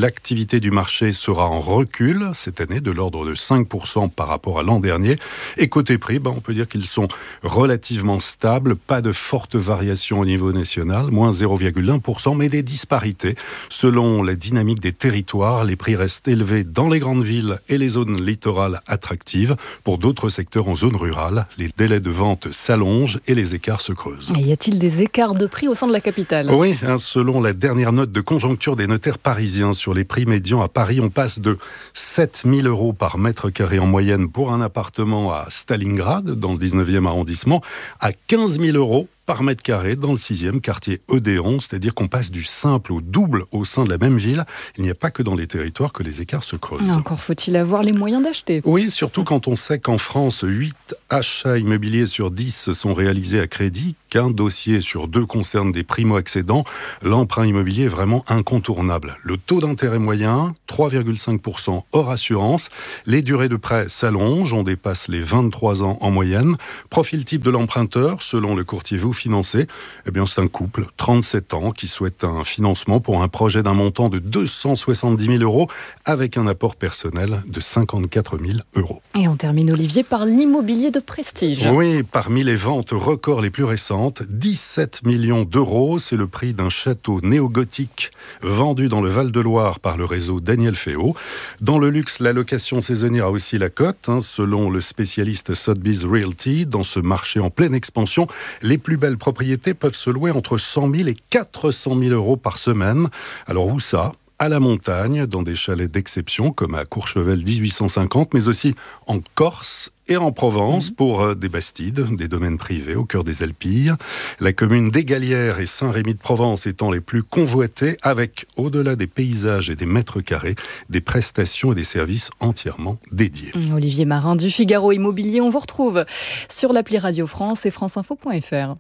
l'activité du marché sera en recul cette année, de l'ordre de cinq pour cent par rapport à l'an dernier. Et côté prix, ben, on peut dire qu'ils sont relativement stables, pas de fortes variations au niveau national, moins zéro virgule un pour cent, mais des disparités. Selon la dynamique des territoires, les prix restent élevés dans les grandes villes et les zones littorales attractives. Pour d'autres secteurs en zone rurale, les délais de vente s'allongent et les écarts se creusent. Et y a-t-il des écarts de prix au sein de la capitale ? Oui, hein, selon la dernière note de conjoncture des notaires parisiens sur les prix médians à Paris, on passe de sept mille euros par mètre carré en moyenne pour un appartement à Stalingrad, dans le dix-neuvième arrondissement, à quinze mille euros par mètre carré dans le sixième quartier Odéon, c'est-à-dire qu'on passe du simple au double au sein de la même ville. Il n'y a pas que dans les territoires que les écarts se creusent. Encore faut-il avoir les moyens d'acheter. Oui, surtout quand on sait qu'en France, huit achats immobiliers sur dix sont réalisés à crédit, qu'un dossier sur deux concerne des primo-accédants. L'emprunt immobilier est vraiment incontournable. Le taux d'intérêt moyen, trois virgule cinq pour cent hors assurance. Les durées de prêt s'allongent, on dépasse les vingt-trois ans en moyenne. Profil type de l'emprunteur, selon le courtier vous financé, eh bien c'est un couple, trente-sept ans, qui souhaite un financement pour un projet d'un montant de deux cent soixante-dix mille euros avec un apport personnel de cinquante-quatre mille euros. Et on termine, Olivier, par l'immobilier de prestige. Oui, parmi les ventes records les plus récentes, dix-sept millions d'euros, c'est le prix d'un château néo-gothique vendu dans le Val-de-Loire par le réseau Daniel Féau. Dans le luxe, la location saisonnière a aussi la cote, hein, selon le spécialiste Sotheby's Realty. Dans ce marché en pleine expansion, les plus belles propriétés peuvent se louer entre cent mille et quatre cent mille euros par semaine. Alors où ça ? À la montagne, dans des chalets d'exception comme à Courchevel dix-huit cent cinquante, mais aussi en Corse et en Provence mmh. pour euh, des bastides, des domaines privés au cœur des Alpilles. La commune d'Égalières et Saint-Rémy-de-Provence étant les plus convoitées, avec, au-delà des paysages et des mètres carrés, des prestations et des services entièrement dédiés. Olivier Marin du Figaro Immobilier, on vous retrouve sur l'appli Radio France et franceinfo point f r.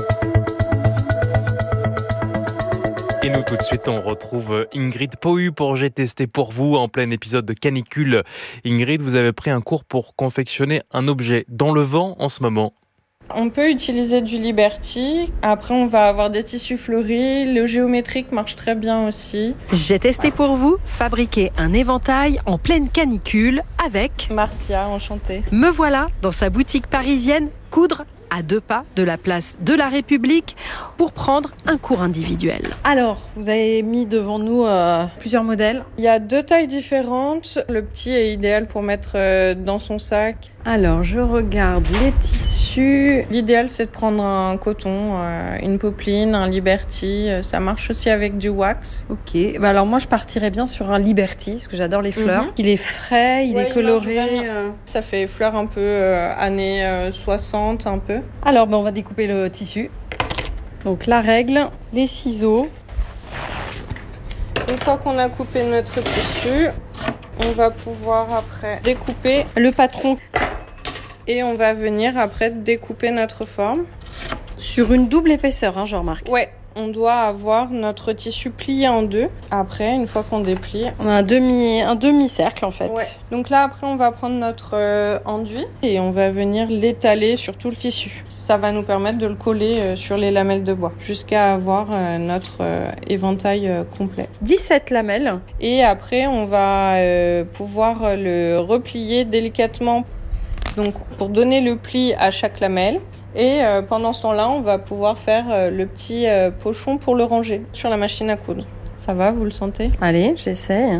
Et nous, tout de suite, on retrouve Ingrid Pohu pour J'ai testé pour vous, en plein épisode de canicule. Ingrid, vous avez pris un cours pour confectionner un objet dans le vent en ce moment. On peut utiliser du Liberty. Après, on va avoir des tissus fleuris. Le géométrique marche très bien aussi. J'ai testé pour vous fabriquer un éventail en pleine canicule avec Marcia, enchantée. Me voilà dans sa boutique parisienne Coudre, à deux pas de la place de la République, pour prendre un cours individuel. Alors, vous avez mis devant nous euh, plusieurs modèles. Il y a deux tailles différentes. Le petit est idéal pour mettre euh, dans son sac. Alors, je regarde les tissus. L'idéal, c'est de prendre un coton, euh, une popeline, un Liberty. Ça marche aussi avec du wax. Ok, bah alors moi, je partirais bien sur un Liberty, parce que j'adore les fleurs. Mm-hmm. Il est frais, il ouais, est coloré. Il euh... Ça fait fleurs un peu euh, années euh, soixante, un peu. Alors, bah, on va découper le tissu. Donc, la règle, les ciseaux. Une fois qu'on a coupé notre tissu, on va pouvoir après découper le patron. Et on va venir après découper notre forme. Sur une double épaisseur, hein, je remarque. Ouais. On doit avoir notre tissu plié en deux. Après, une fois qu'on déplie, on a un demi, un demi-cercle en fait. Ouais. Donc là, après, on va prendre notre euh, enduit et on va venir l'étaler sur tout le tissu. Ça va nous permettre de le coller euh, sur les lamelles de bois jusqu'à avoir euh, notre euh, éventail euh, complet. dix-sept lamelles. Et après, on va euh, pouvoir le replier délicatement. Donc, pour donner le pli à chaque lamelle. Et euh, pendant ce temps-là, on va pouvoir faire euh, le petit euh, pochon pour le ranger sur la machine à coudre. Ça va, vous le sentez ? Allez, j'essaie.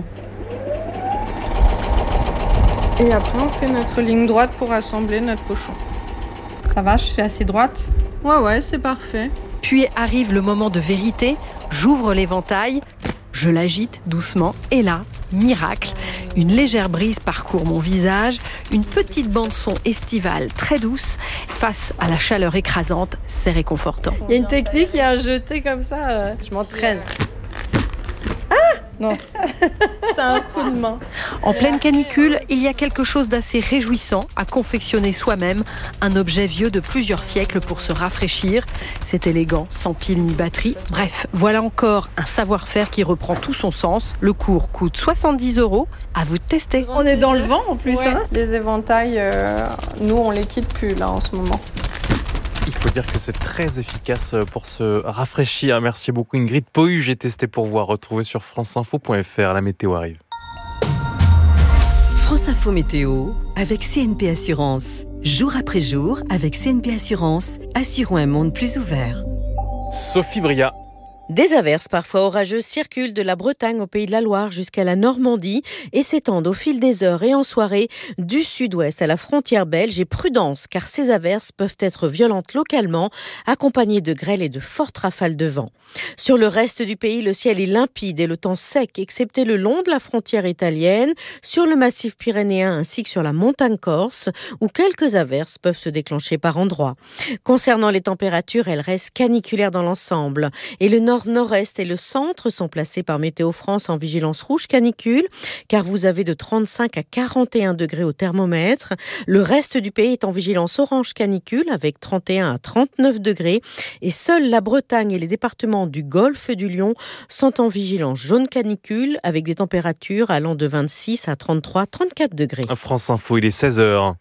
Et après, on fait notre ligne droite pour assembler notre pochon. Ça va, je suis assez droite ? Ouais, ouais, c'est parfait. Puis arrive le moment de vérité. J'ouvre l'éventail, je l'agite doucement et là, miracle, une légère brise parcourt mon visage, une petite bande-son estivale très douce face à la chaleur écrasante, c'est réconfortant. Il y a une technique, il y a un jeté comme ça, euh, je m'entraîne. Ah non. C'est un coup de main. En pleine canicule, il y a quelque chose d'assez réjouissant à confectionner soi-même un objet vieux de plusieurs siècles pour se rafraîchir. C'est élégant, sans pile ni batterie. Bref, voilà encore un savoir-faire qui reprend tout son sens. Le cours coûte soixante-dix euros. À vous de tester. On est dans le vent en plus. Ouais. Hein. Les éventails, euh, nous on les quitte plus là en ce moment. Il faut dire que c'est très efficace pour se rafraîchir. Merci beaucoup Ingrid Pohu. J'ai testé pour vous, à retrouver sur franceinfo point f r. La météo arrive. France Info Météo avec C N P Assurance. Jour après jour, avec C N P Assurance, assurons un monde plus ouvert. Sophie Bria. Des averses parfois orageuses circulent de la Bretagne au Pays de la Loire jusqu'à la Normandie et s'étendent au fil des heures et en soirée du sud-ouest à la frontière belge. Et prudence, car ces averses peuvent être violentes localement, accompagnées de grêle et de fortes rafales de vent. Sur le reste du pays, le ciel est limpide et le temps sec, excepté le long de la frontière italienne, sur le massif pyrénéen ainsi que sur la montagne corse, où quelques averses peuvent se déclencher par endroits. Concernant les températures, elles restent caniculaires dans l'ensemble. Et le nord nord-est et le centre sont placés par Météo France en vigilance rouge canicule, car vous avez de trente-cinq à quarante et un degrés au thermomètre. Le reste du pays est en vigilance orange canicule avec trente et un à trente-neuf degrés. Et seuls la Bretagne et les départements du Golfe du Lion sont en vigilance jaune canicule avec des températures allant de vingt-six à trente-trois à trente-quatre degrés. France Info, il est seize heures.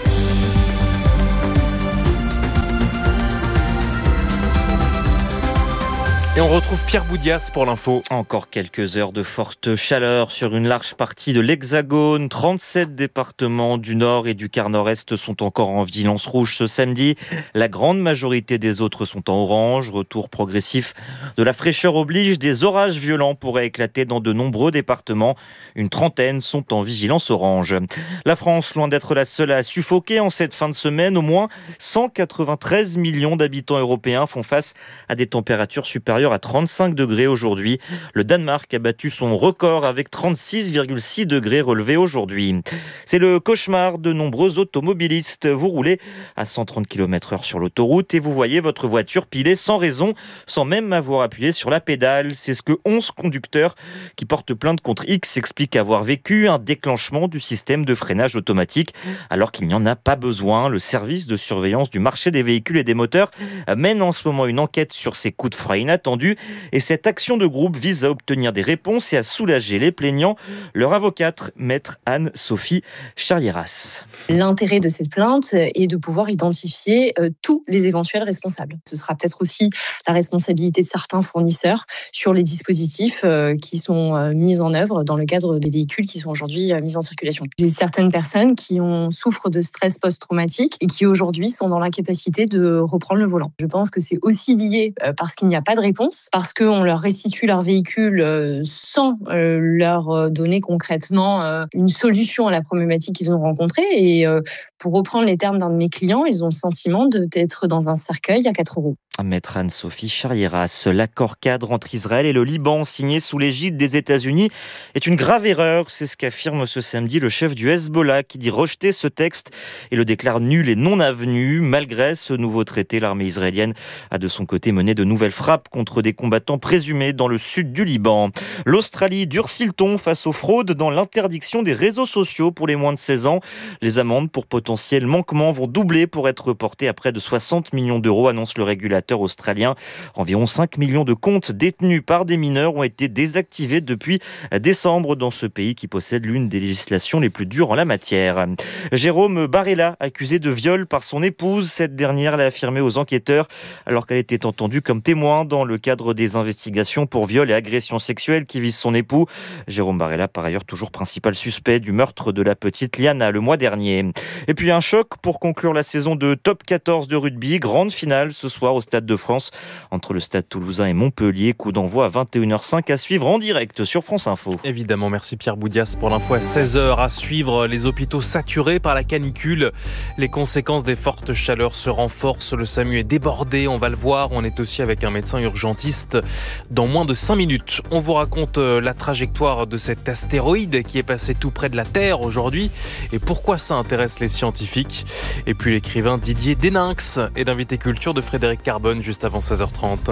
Et on retrouve Pierre Boudias pour l'info. Encore quelques heures de forte chaleur sur une large partie de l'Hexagone. trente-sept départements du Nord et du quart Nord-Est sont encore en vigilance rouge ce samedi. La grande majorité des autres sont en orange. Retour progressif de la fraîcheur oblige. Des orages violents pourraient éclater dans de nombreux départements. Une trentaine sont en vigilance orange. La France, loin d'être la seule à suffoquer en cette fin de semaine, au moins cent quatre-vingt-treize millions d'habitants européens font face à des températures supérieures à trente-cinq degrés aujourd'hui. Le Danemark a battu son record avec trente-six virgule six degrés relevés aujourd'hui. C'est le cauchemar de nombreux automobilistes. Vous roulez à cent trente kilomètres heure sur l'autoroute et vous voyez votre voiture piler sans raison, sans même avoir appuyé sur la pédale. C'est ce que onze conducteurs qui portent plainte contre X expliquent avoir vécu, un déclenchement du système de freinage automatique alors qu'il n'y en a pas besoin. Le service de surveillance du marché des véhicules et des moteurs mène en ce moment une enquête sur ces coups de frein inattendus. Et cette action de groupe vise à obtenir des réponses et à soulager les plaignants. Leur avocate, maître Anne-Sophie Charrieras. L'intérêt de cette plainte est de pouvoir identifier euh, tous les éventuels responsables. Ce sera peut-être aussi la responsabilité de certains fournisseurs sur les dispositifs euh, qui sont euh, mis en œuvre dans le cadre des véhicules qui sont aujourd'hui euh, mis en circulation. J'ai certaines personnes qui ont, souffrent de stress post-traumatique et qui aujourd'hui sont dans l'incapacité de reprendre le volant. Je pense que c'est aussi lié euh, parce qu'il n'y a pas de réponse, parce qu'on leur restitue leur véhicule euh, sans euh, leur donner concrètement euh, une solution à la problématique qu'ils ont rencontrée. Et euh, pour reprendre les termes d'un de mes clients, ils ont le sentiment d'être dans un cercueil à quatre roues. Maître Anne-Sophie Charrieras, l'accord cadre entre Israël et le Liban signé sous l'égide des États-Unis est une grave erreur. C'est ce qu'affirme ce samedi le chef du Hezbollah qui dit rejeter ce texte et le déclare nul et non avenu. Malgré ce nouveau traité, l'armée israélienne a de son côté mené de nouvelles frappes contre des combattants présumés dans le sud du Liban. L'Australie durcit le ton face aux fraudes dans l'interdiction des réseaux sociaux pour les moins de seize ans. Les amendes pour potentiels manquements vont doubler pour être portées à près de soixante millions d'euros, annonce le régulateur australien. Environ cinq millions de comptes détenus par des mineurs ont été désactivés depuis décembre dans ce pays qui possède l'une des législations les plus dures en la matière. Jérôme Barella, accusé de viol par son épouse, cette dernière l'a affirmé aux enquêteurs alors qu'elle était entendue comme témoin dans le cadre des investigations pour viol et agression sexuelle qui visent son époux. Jérôme Barella, par ailleurs, toujours principal suspect du meurtre de la petite Liana le mois dernier. Et puis un choc pour conclure la saison de Top quatorze de rugby. Grande finale ce soir au Stade de France entre le Stade Toulousain et Montpellier. Coup d'envoi à vingt et une heures cinq à suivre en direct sur France Info. Évidemment, merci Pierre Boudias pour l'info à seize heures. À suivre, les hôpitaux saturés par la canicule. Les conséquences des fortes chaleurs se renforcent. Le SAMU est débordé, on va le voir. On est aussi avec un médecin urgentiste dans moins de cinq minutes. On vous raconte la trajectoire de cet astéroïde qui est passé tout près de la Terre aujourd'hui et pourquoi ça intéresse les scientifiques. Et puis l'écrivain Didier Deninx et l'invité culture de Frédéric Carbone juste avant seize heures trente.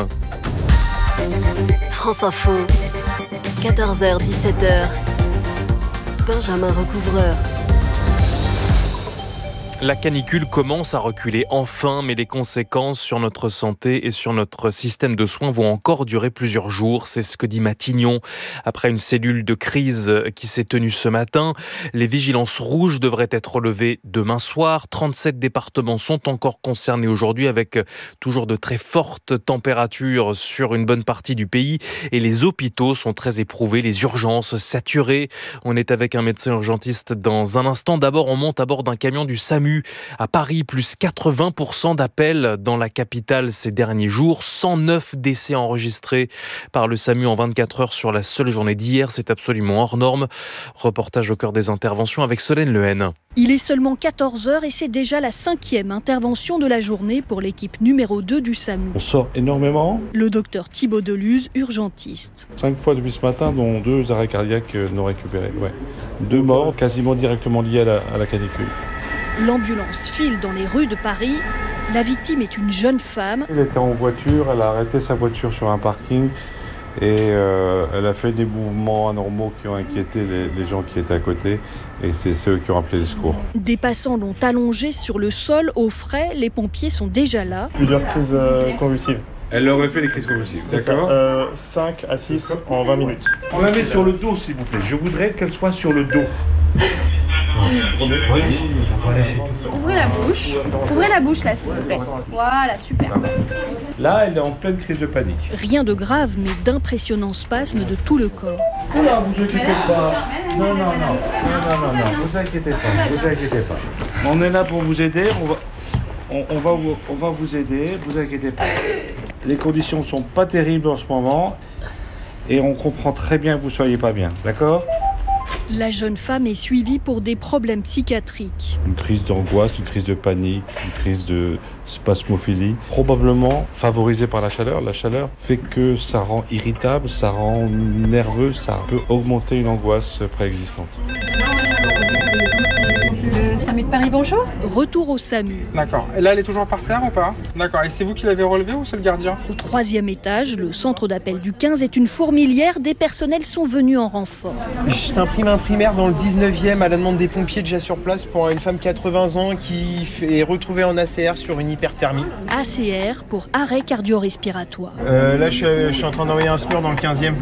France Info, quatorze heures dix-sept heures. Benjamin Recouvreur. La canicule commence à reculer enfin, mais les conséquences sur notre santé et sur notre système de soins vont encore durer plusieurs jours. C'est ce que dit Matignon après une cellule de crise qui s'est tenue ce matin. Les vigilances rouges devraient être relevées demain soir. trente-sept départements sont encore concernés aujourd'hui avec toujours de très fortes températures sur une bonne partie du pays. Et les hôpitaux sont très éprouvés, les urgences saturées. On est avec un médecin urgentiste dans un instant. D'abord, on monte à bord d'un camion du SAMU à Paris, plus quatre-vingts pour cent d'appels dans la capitale ces derniers jours. cent neuf décès enregistrés par le SAMU en vingt-quatre heures sur la seule journée d'hier. C'est absolument hors norme. Reportage au cœur des interventions avec Solène Lehen. Il est seulement quatorze heures et c'est déjà la cinquième intervention de la journée pour l'équipe numéro deux du SAMU. On sort énormément. Le docteur Thibaut Deluse, urgentiste. Cinq fois depuis ce matin, dont deux arrêts cardiaques non récupérés. Ouais. Deux morts quasiment directement liés à la, à la canicule. L'ambulance file dans les rues de Paris. La victime est une jeune femme. Elle était en voiture, elle a arrêté sa voiture sur un parking et euh, elle a fait des mouvements anormaux qui ont inquiété les, les gens qui étaient à côté et c'est, c'est eux qui ont appelé les secours. Des passants l'ont allongée sur le sol au frais. Les pompiers sont déjà là. Plusieurs crises euh, convulsives. Elle aurait fait les crises convulsives, d'accord euh, cinq à six en vingt minutes. On la met sur le dos, s'il vous plaît. Je voudrais qu'elle soit sur le dos. Ouvrez la bouche. Ouvrez la bouche là, s'il vous plaît. Voilà, super. Là, elle est en pleine crise de panique. Rien de grave, mais d'impressionnants spasmes de tout le corps. Oula, vous inquiétez pas. Non, non, non, non, non, non, non, vous inquiétez pas, vous inquiétez pas. On est là pour vous aider. On va, on, on va, vous, on va vous aider. Vous inquiétez pas. Les conditions sont pas terribles en ce moment et on comprend très bien que vous soyez pas bien, d'accord ? La jeune femme est suivie pour des problèmes psychiatriques. Une crise d'angoisse, une crise de panique, une crise de spasmophilie, probablement favorisée par la chaleur. La chaleur fait que ça rend irritable, ça rend nerveux, ça peut augmenter une angoisse préexistante. Le SAMU de Paris, bonjour. Retour au SAMU. D'accord. Et là, elle est toujours par terre ou pas ? D'accord. Et c'est vous qui l'avez relevée ou c'est le gardien ? Au troisième étage, le centre d'appel du quinze est une fourmilière. Des personnels sont venus en renfort. Je t'imprime un primaire dans le dix-neuvième à la demande des pompiers déjà sur place pour une femme quatre-vingts ans qui est retrouvée en A C R sur une hyperthermie. A C R pour arrêt cardio-respiratoire. Euh, là, je suis, je suis en train d'envoyer un S M U R dans le quinzième.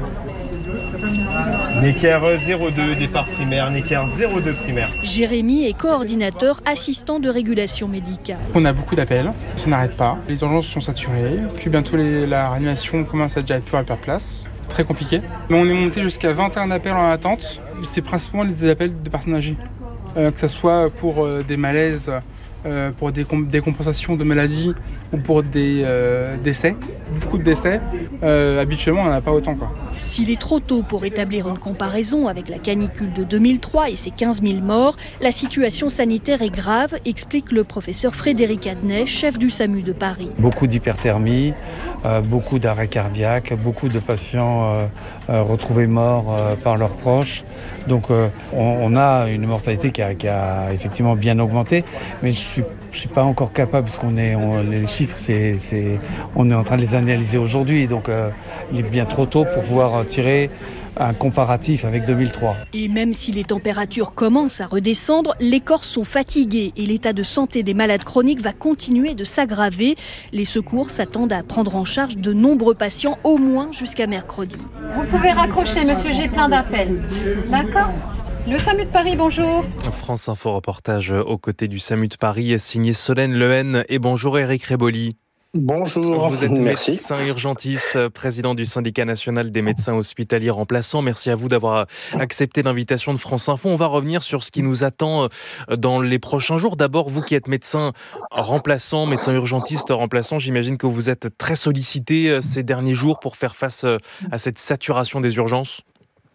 Necker zéro deux, départ primaire, Necker zéro deux primaire. Jérémy est coordinateur assistant de régulation médicale. On a beaucoup d'appels, ça n'arrête pas. Les urgences sont saturées, puis bientôt les, la réanimation commence à déjà être plus à place. Très compliqué. Mais on est monté jusqu'à vingt et un appels en attente. C'est principalement les appels de personnes âgées. Euh, que ce soit pour euh, des malaises, euh, pour des, des compensations de maladies ou pour des euh, décès. Beaucoup de décès. Euh, habituellement, on n'en a pas autant, quoi. S'il est trop tôt pour établir une comparaison avec la canicule de deux mille trois et ses quinze mille morts, la situation sanitaire est grave, explique le professeur Frédéric Adnet, chef du SAMU de Paris. Beaucoup d'hyperthermie, euh, beaucoup d'arrêts cardiaques, beaucoup de patients euh, euh, retrouvés morts euh, par leurs proches. Donc euh, on, on a une mortalité qui a, qui a effectivement bien augmenté, mais je suis Je ne suis pas encore capable, parce qu'on est, on, les chiffres, c'est, c'est, on est en train de les analyser aujourd'hui, donc euh, il est bien trop tôt pour pouvoir tirer un comparatif avec deux mille trois. Et même si les températures commencent à redescendre, les corps sont fatigués et l'état de santé des malades chroniques va continuer de s'aggraver. Les secours s'attendent à prendre en charge de nombreux patients, au moins jusqu'à mercredi. Vous pouvez raccrocher, monsieur, j'ai plein d'appels. D'accord ? Le SAMU de Paris, bonjour. France Info reportage aux côtés du SAMU de Paris, signé Solène Lehen. Et bonjour Éric Réboli. Bonjour, vous êtes merci. médecin urgentiste, président du syndicat national des médecins hospitaliers remplaçants. Merci à vous d'avoir accepté l'invitation de France Info. On va revenir sur ce qui nous attend dans les prochains jours. D'abord, vous qui êtes médecin remplaçant, médecin urgentiste remplaçant, j'imagine que vous êtes très sollicité ces derniers jours pour faire face à cette saturation des urgences.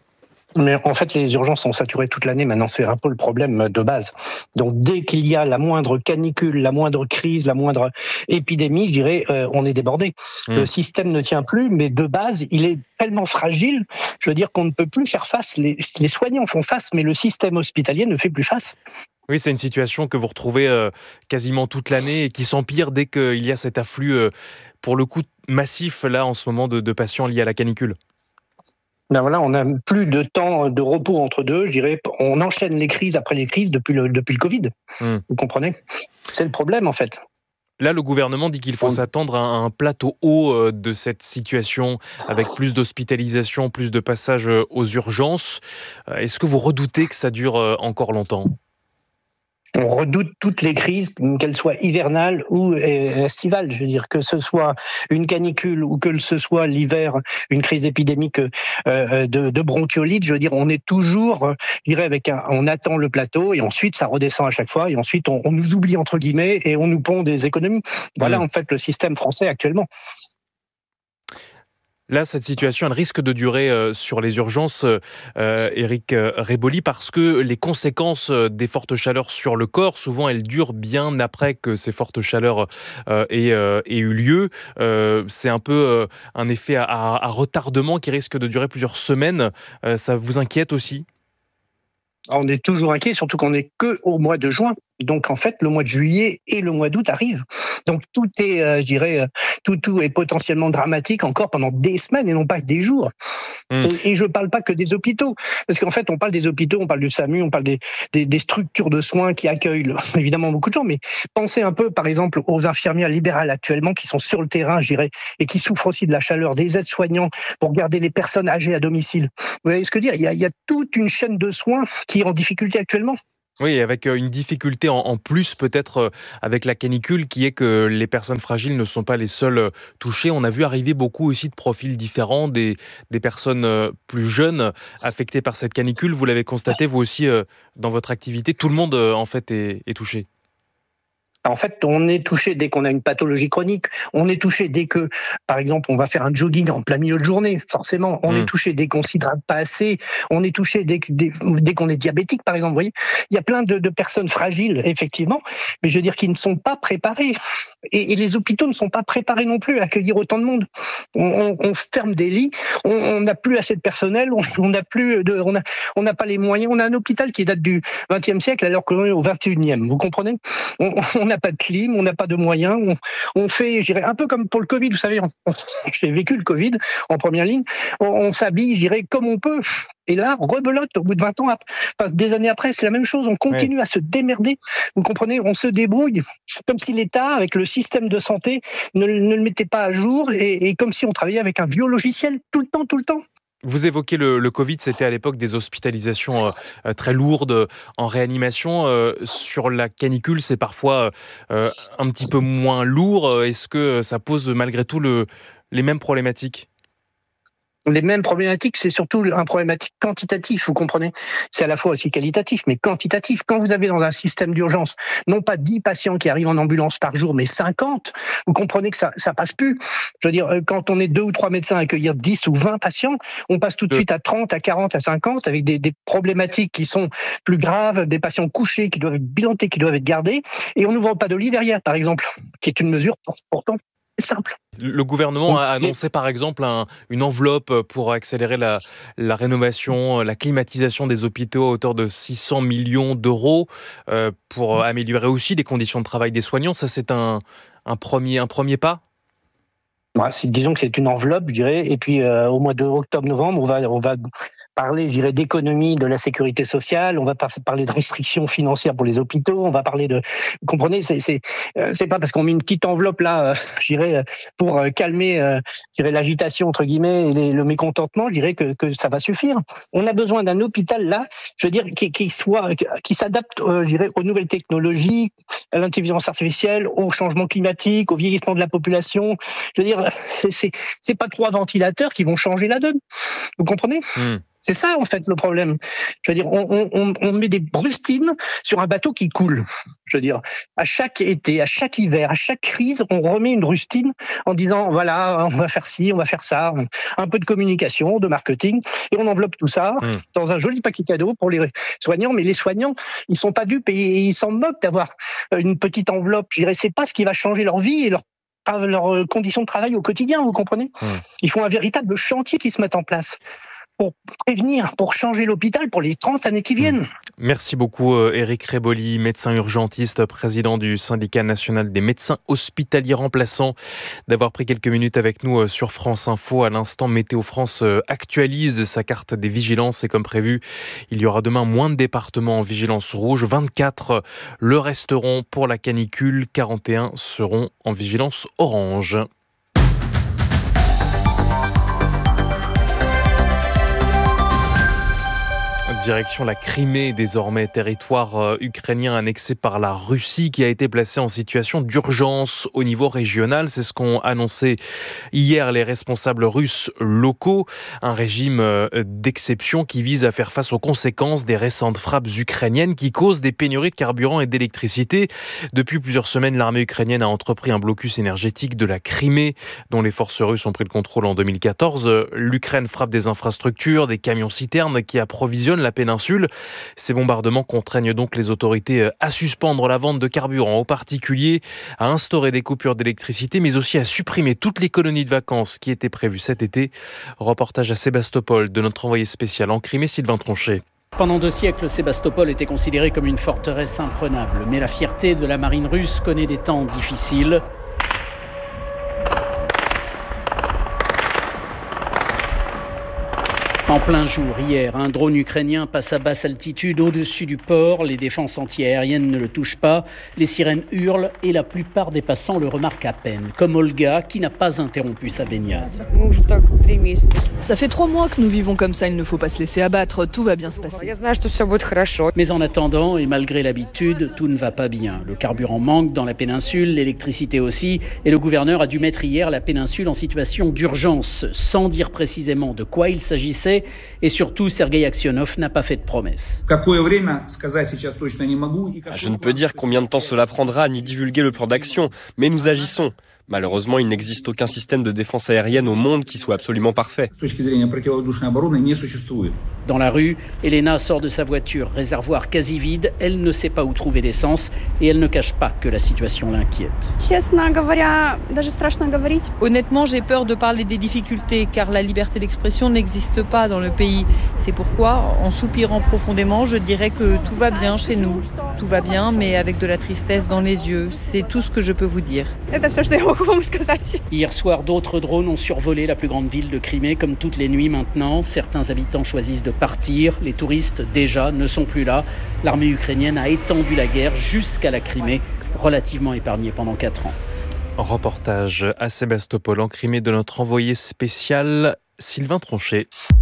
Mais en fait, les urgences sont saturées toute l'année. Maintenant, c'est un peu le problème de base. Donc, dès qu'il y a la moindre canicule, la moindre crise, la moindre épidémie, je dirais, euh, on est débordé. Mmh. Le système ne tient plus, mais de base, il est tellement fragile, je veux dire qu'on ne peut plus faire face. Les, les soignants font face, mais le système hospitalier ne fait plus face. Oui, c'est une situation que vous retrouvez euh, quasiment toute l'année et qui s'empire dès qu'il y a cet afflux, euh, pour le coup, massif, là, en ce moment, de, de patients liés à la canicule. Ben voilà, on n'a plus de temps de repos entre deux. Je dirais, on enchaîne les crises après les crises depuis le, depuis le Covid. Mmh. Vous comprenez ? C'est le problème, en fait. Là, le gouvernement dit qu'il faut s'attendre à un plateau haut de cette situation, avec plus d'hospitalisation, plus de passages aux urgences. Est-ce que vous redoutez que ça dure encore longtemps ? On redoute toutes les crises, qu'elles soient hivernales ou estivales. Je veux dire, que ce soit une canicule ou que ce soit l'hiver, une crise épidémique euh, de, de bronchiolite. Je veux dire, on est toujours, je dirais, avec un, on attend le plateau et ensuite ça redescend à chaque fois et ensuite on, on nous oublie entre guillemets et on nous pond des économies. Voilà mmh. en fait le système français actuellement. Là, cette situation, elle risque de durer euh, sur les urgences, euh, Éric Reboli, parce que les conséquences des fortes chaleurs sur le corps, souvent, elles durent bien après que ces fortes chaleurs euh, aient, euh, aient eu lieu. Euh, c'est un peu euh, un effet à, à, à retardement qui risque de durer plusieurs semaines. Euh, ça vous inquiète aussi ? On est toujours inquiet, surtout qu'on n'est qu'au mois de juin. Donc en fait, le mois de juillet et le mois d'août arrivent. Donc tout est, euh, je dirais, euh, tout, tout est potentiellement dramatique encore pendant des semaines et non pas des jours. Mmh. Et, et je ne parle pas que des hôpitaux, parce qu'en fait, on parle des hôpitaux, on parle du SAMU, on parle des, des, des structures de soins qui accueillent évidemment beaucoup de gens. Mais pensez un peu, par exemple, aux infirmières libérales actuellement qui sont sur le terrain, je dirais, et qui souffrent aussi de la chaleur, des aides-soignants pour garder les personnes âgées à domicile. Vous voyez ce que je veux dire ? Il y a, il y a toute une chaîne de soins qui est en difficulté actuellement. Oui, avec une difficulté en plus peut-être avec la canicule qui est que les personnes fragiles ne sont pas les seules touchées. On a vu arriver beaucoup aussi de profils différents, des, des personnes plus jeunes affectées par cette canicule. Vous l'avez constaté vous aussi dans votre activité, tout le monde en fait est, est touché. En fait, on est touché dès qu'on a une pathologie chronique. On est touché dès que, par exemple, on va faire un jogging en plein milieu de journée. Forcément, on mmh. est touché dès qu'on s'hydrate pas assez. On est touché dès, dès, dès qu'on est diabétique, par exemple. Vous voyez, il y a plein de, de personnes fragiles, effectivement, mais je veux dire qui ne sont pas préparées. Et, et les hôpitaux ne sont pas préparés non plus à accueillir autant de monde. On, on, on ferme des lits. On n'a plus assez de personnel. On n'a plus de, on a, on n'a pas les moyens. On a un hôpital qui date du vingtième siècle alors qu'on est au vingt et unième. Vous comprenez ? On, on n'a pas de clim, on n'a pas de moyens, on, on fait, je dirais, un peu comme pour le Covid, vous savez, on, on, j'ai vécu le Covid en première ligne, on, on s'habille, je dirais, comme on peut, et là, on rebelote au bout de vingt ans, après, des années après, c'est la même chose, on continue ouais. à se démerder, vous comprenez, on se débrouille, comme si l'État, avec le système de santé, ne, ne le mettait pas à jour, et, et comme si on travaillait avec un vieux logiciel, tout le temps, tout le temps. Vous évoquez le, le Covid, c'était à l'époque des hospitalisations euh, très lourdes en réanimation. Euh, sur la canicule, c'est parfois euh, un petit peu moins lourd. Est-ce que ça pose malgré tout le, les mêmes problématiques ? Les mêmes problématiques, c'est surtout un problématique quantitatif, vous comprenez ? C'est à la fois aussi qualitatif, mais quantitatif. Quand vous avez dans un système d'urgence, non pas dix patients qui arrivent en ambulance par jour, mais cinquante, vous comprenez que ça ça passe plus. Je veux dire, quand on est deux ou trois médecins à accueillir dix ou vingt patients, on passe tout de suite à trente, à quarante, à cinquante, avec des, des problématiques qui sont plus graves, des patients couchés qui doivent être bilantés, qui doivent être gardés, et on n'ouvre pas de lit derrière, par exemple, qui est une mesure pourtant simple. Le gouvernement a annoncé par exemple un, une enveloppe pour accélérer la, la rénovation, la climatisation des hôpitaux à hauteur de six cents millions d'euros euh, pour améliorer aussi les conditions de travail des soignants. Ça, c'est un, un, premier, un premier pas ? Ouais, c'est, disons que c'est une enveloppe, je dirais. Et puis euh, au mois de octobre-novembre, on va, on va parler, je dirais, d'économie de la sécurité sociale. On va parler de restrictions financières pour les hôpitaux. On va parler de, vous comprenez, c'est c'est euh, c'est pas parce qu'on met une petite enveloppe là, euh, je dirais, pour euh, calmer, euh, je dirais, l'agitation entre guillemets et les, le mécontentement, je dirais que que ça va suffire. On a besoin d'un hôpital là, je veux dire, qui, qui soit, qui s'adapte, euh, je dirais, aux nouvelles technologies, à l'intelligence artificielle, au changement climatique, au vieillissement de la population. Je veux dire, c'est c'est c'est pas trois ventilateurs qui vont changer la donne. Vous comprenez ? mmh. C'est ça, en fait, le problème. Je veux dire, on, on, on met des brustines sur un bateau qui coule. Je veux dire, à chaque été, à chaque hiver, à chaque crise, on remet une rustine en disant, voilà, on va faire ci, on va faire ça, un peu de communication, de marketing, et on enveloppe tout ça mmh. dans un joli paquet cadeau pour les soignants. Mais les soignants, ils sont pas dupes et ils s'en moquent d'avoir une petite enveloppe. Je dirais, c'est pas ce qui va changer leur vie et leur leurs conditions de travail au quotidien, vous comprenez ? mmh. Ils font un véritable chantier qui se met en place. pour prévenir, pour changer l'hôpital pour les trente années qui viennent. Merci beaucoup Éric Réboli, médecin urgentiste, président du syndicat national des médecins hospitaliers remplaçants, d'avoir pris quelques minutes avec nous sur France Info. À l'instant, Météo France actualise sa carte des vigilances et comme prévu, il y aura demain moins de départements en vigilance rouge. vingt-quatre le resteront pour la canicule, quarante et un seront en vigilance orange. Direction la Crimée, désormais territoire ukrainien annexé par la Russie qui a été placé en situation d'urgence au niveau régional. C'est ce qu'ont annoncé hier les responsables russes locaux. Un régime d'exception qui vise à faire face aux conséquences des récentes frappes ukrainiennes qui causent des pénuries de carburant et d'électricité. Depuis plusieurs semaines, l'armée ukrainienne a entrepris un blocus énergétique de la Crimée dont les forces russes ont pris le contrôle en deux mille quatorze. L'Ukraine frappe des infrastructures, des camions-citernes qui approvisionnent la péninsule. Ces bombardements contraignent donc les autorités à suspendre la vente de carburant aux particuliers, à instaurer des coupures d'électricité, mais aussi à supprimer toutes les colonies de vacances qui étaient prévues cet été. Reportage à Sébastopol de notre envoyé spécial en Crimée, Sylvain Tronchet. Pendant deux siècles, Sébastopol était considérée comme une forteresse imprenable, mais la fierté de la marine russe connaît des temps difficiles. En plein jour, hier, un drone ukrainien passe à basse altitude au-dessus du port. Les défenses antiaériennes ne le touchent pas. Les sirènes hurlent et la plupart des passants le remarquent à peine. Comme Olga, qui n'a pas interrompu sa baignade. Ça fait trois mois que nous vivons comme ça, il ne faut pas se laisser abattre, tout va bien se passer. Mais en attendant, et malgré l'habitude, tout ne va pas bien. Le carburant manque dans la péninsule, l'électricité aussi, et le gouverneur a dû mettre hier la péninsule en situation d'urgence, sans dire précisément de quoi il s'agissait. Et surtout, Sergueï Aksionov n'a pas fait de promesses. Je ne peux dire combien de temps cela prendra, ni divulguer le plan d'action, mais nous agissons. Malheureusement, il n'existe aucun système de défense aérienne au monde qui soit absolument parfait. Dans la rue, Elena sort de sa voiture, réservoir quasi vide. Elle ne sait pas où trouver d'essence et elle ne cache pas que la situation l'inquiète. Honnêtement, j'ai peur de parler des difficultés car la liberté d'expression n'existe pas dans le pays. C'est pourquoi, en soupirant profondément, je dirais que tout va bien chez nous. Tout va bien, mais avec de la tristesse dans les yeux. C'est tout ce que je peux vous dire. Hier soir, d'autres drones ont survolé la plus grande ville de Crimée, comme toutes les nuits maintenant. Certains habitants choisissent de partir. Les touristes, déjà, ne sont plus là. L'armée ukrainienne a étendu la guerre jusqu'à la Crimée, relativement épargnée pendant quatre ans. Reportage à Sébastopol, en Crimée, de notre envoyé spécial Sylvain Tronchet.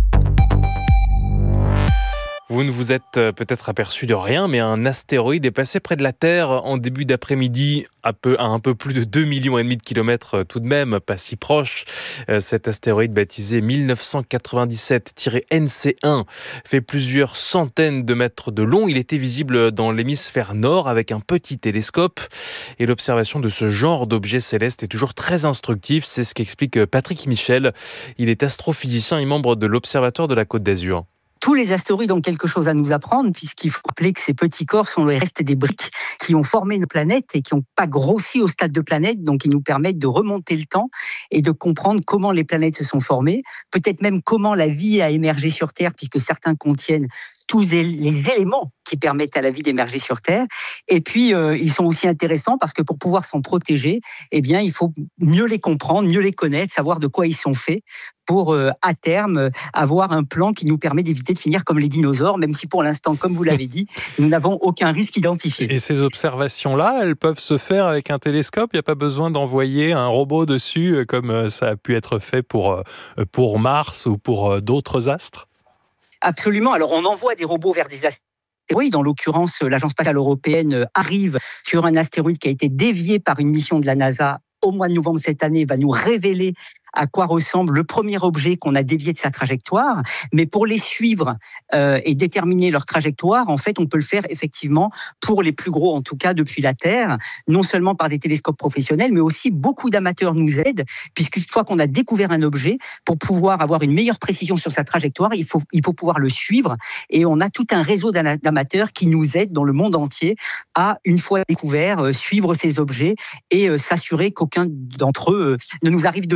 Vous ne vous êtes peut-être aperçu de rien, mais un astéroïde est passé près de la Terre en début d'après-midi, à, peu, à un peu plus de deux virgule cinq millions de kilomètres tout de même, pas si proche. Cet astéroïde baptisé mille neuf cent quatre-vingt-dix-sept N C un fait plusieurs centaines de mètres de long. Il était visible dans l'hémisphère nord avec un petit télescope. Et l'observation de ce genre d'objet céleste est toujours très instructif. C'est ce qu'explique Patrick Michel. Il est astrophysicien et membre de l'Observatoire de la Côte d'Azur. Tous les astéroïdes ont quelque chose à nous apprendre, puisqu'il faut rappeler que ces petits corps sont le reste des briques qui ont formé nos planètes et qui n'ont pas grossi au stade de planète, donc ils nous permettent de remonter le temps et de comprendre comment les planètes se sont formées, peut-être même comment la vie a émergé sur Terre, puisque certains contiennent tous les éléments qui permettent à la vie d'émerger sur Terre. Et puis, euh, ils sont aussi intéressants parce que pour pouvoir s'en protéger, eh bien, il faut mieux les comprendre, mieux les connaître, savoir de quoi ils sont faits pour, euh, à terme, avoir un plan qui nous permet d'éviter de finir comme les dinosaures, même si pour l'instant, comme vous l'avez dit, nous n'avons aucun risque identifié. Et ces observations-là, elles peuvent se faire avec un télescope. Il n'y a pas besoin d'envoyer un robot dessus, comme ça a pu être fait pour, pour Mars ou pour d'autres astres ? Absolument. Alors, on envoie des robots vers des astéroïdes. En l'occurrence, l'Agence spatiale européenne arrive sur un astéroïde qui a été dévié par une mission de la NASA au mois de novembre cette année, va nous révéler à quoi ressemble le premier objet qu'on a dévié de sa trajectoire. Mais pour les suivre euh, et déterminer leur trajectoire, en fait, on peut le faire effectivement pour les plus gros, en tout cas depuis la Terre, non seulement par des télescopes professionnels, mais aussi beaucoup d'amateurs nous aident, puisqu'une fois qu'on a découvert un objet, pour pouvoir avoir une meilleure précision sur sa trajectoire, il faut, il faut pouvoir le suivre. Et on a tout un réseau d'amateurs qui nous aident dans le monde entier à, une fois découvert, euh, suivre ces objets et euh, s'assurer qu'aucun d'entre eux euh, ne nous arrive dessus. Donc on a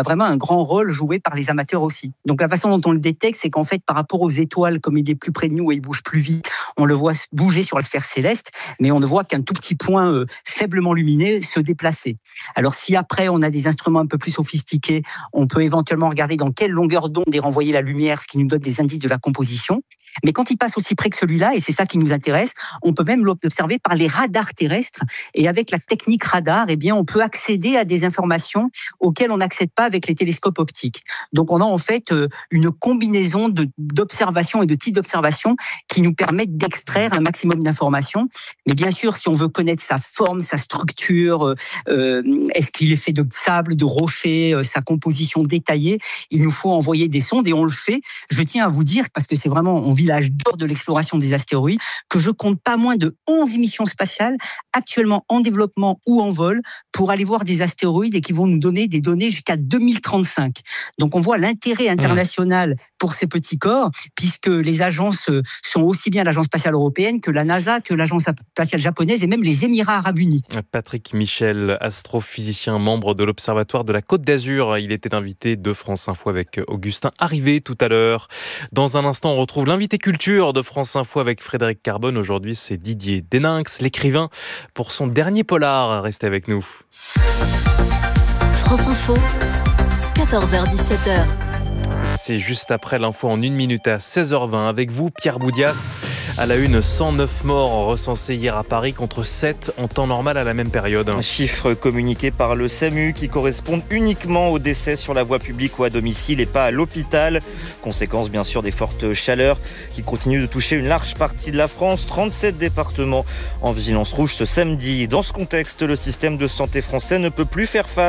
a vraiment un grand rôle joué par les amateurs aussi. Donc la façon dont on le détecte, c'est qu'en fait, par rapport aux étoiles, comme il est plus près de nous et il bouge plus vite, on le voit bouger sur la sphère céleste, mais on ne voit qu'un tout petit point euh, faiblement lumineux se déplacer. Alors si après on a des instruments un peu plus sophistiqués, on peut éventuellement regarder dans quelle longueur d'onde est renvoyée la lumière, ce qui nous donne des indices de la composition. Mais quand il passe aussi près que celui-là, et c'est ça qui nous intéresse, on peut même l'observer par les radars terrestres. Et avec la technique radar, eh bien, on peut accéder à des informations auxquelles on n'accède pas avec les télescopes optiques. Donc, on a en fait une combinaison de, d'observations et de types d'observations qui nous permettent d'extraire un maximum d'informations. Mais bien sûr, si on veut connaître sa forme, sa structure, euh, est-ce qu'il est fait de sable, de rochers, euh, sa composition détaillée, il nous faut envoyer des sondes et on le fait. Je tiens à vous dire, parce que c'est vraiment, on vit l'âge d'or de l'exploration des astéroïdes, que je compte pas moins de onze missions spatiales actuellement en développement ou en vol pour aller voir des astéroïdes et qui vont nous donner des données jusqu'à deux mille trente-cinq. Donc on voit l'intérêt international pour ces petits corps, puisque les agences sont aussi bien l'Agence spatiale européenne que la NASA, que l'Agence spatiale japonaise et même les Émirats arabes unis. Patrick Michel, astrophysicien, membre de l'Observatoire de la Côte d'Azur. Il était invité de France Info avec Augustin Arrivé tout à l'heure. Dans un instant, on retrouve l'invité culture de France Info avec Frédéric Carbone. Aujourd'hui, c'est Didier Deninx, l'écrivain, pour son dernier polar. Restez avec nous. France Info, quatorze heures dix-sept heures. C'est juste après l'info en une minute à seize heures vingt. Avec vous, Pierre Boudias. À la une, cent neuf morts recensés hier à Paris contre sept en temps normal à la même période. Un chiffre communiqué par le SAMU qui correspond uniquement aux décès sur la voie publique ou à domicile et pas à l'hôpital. Conséquence bien sûr des fortes chaleurs qui continuent de toucher une large partie de la France. trente-sept départements en vigilance rouge ce samedi. Dans ce contexte, le système de santé français ne peut plus faire face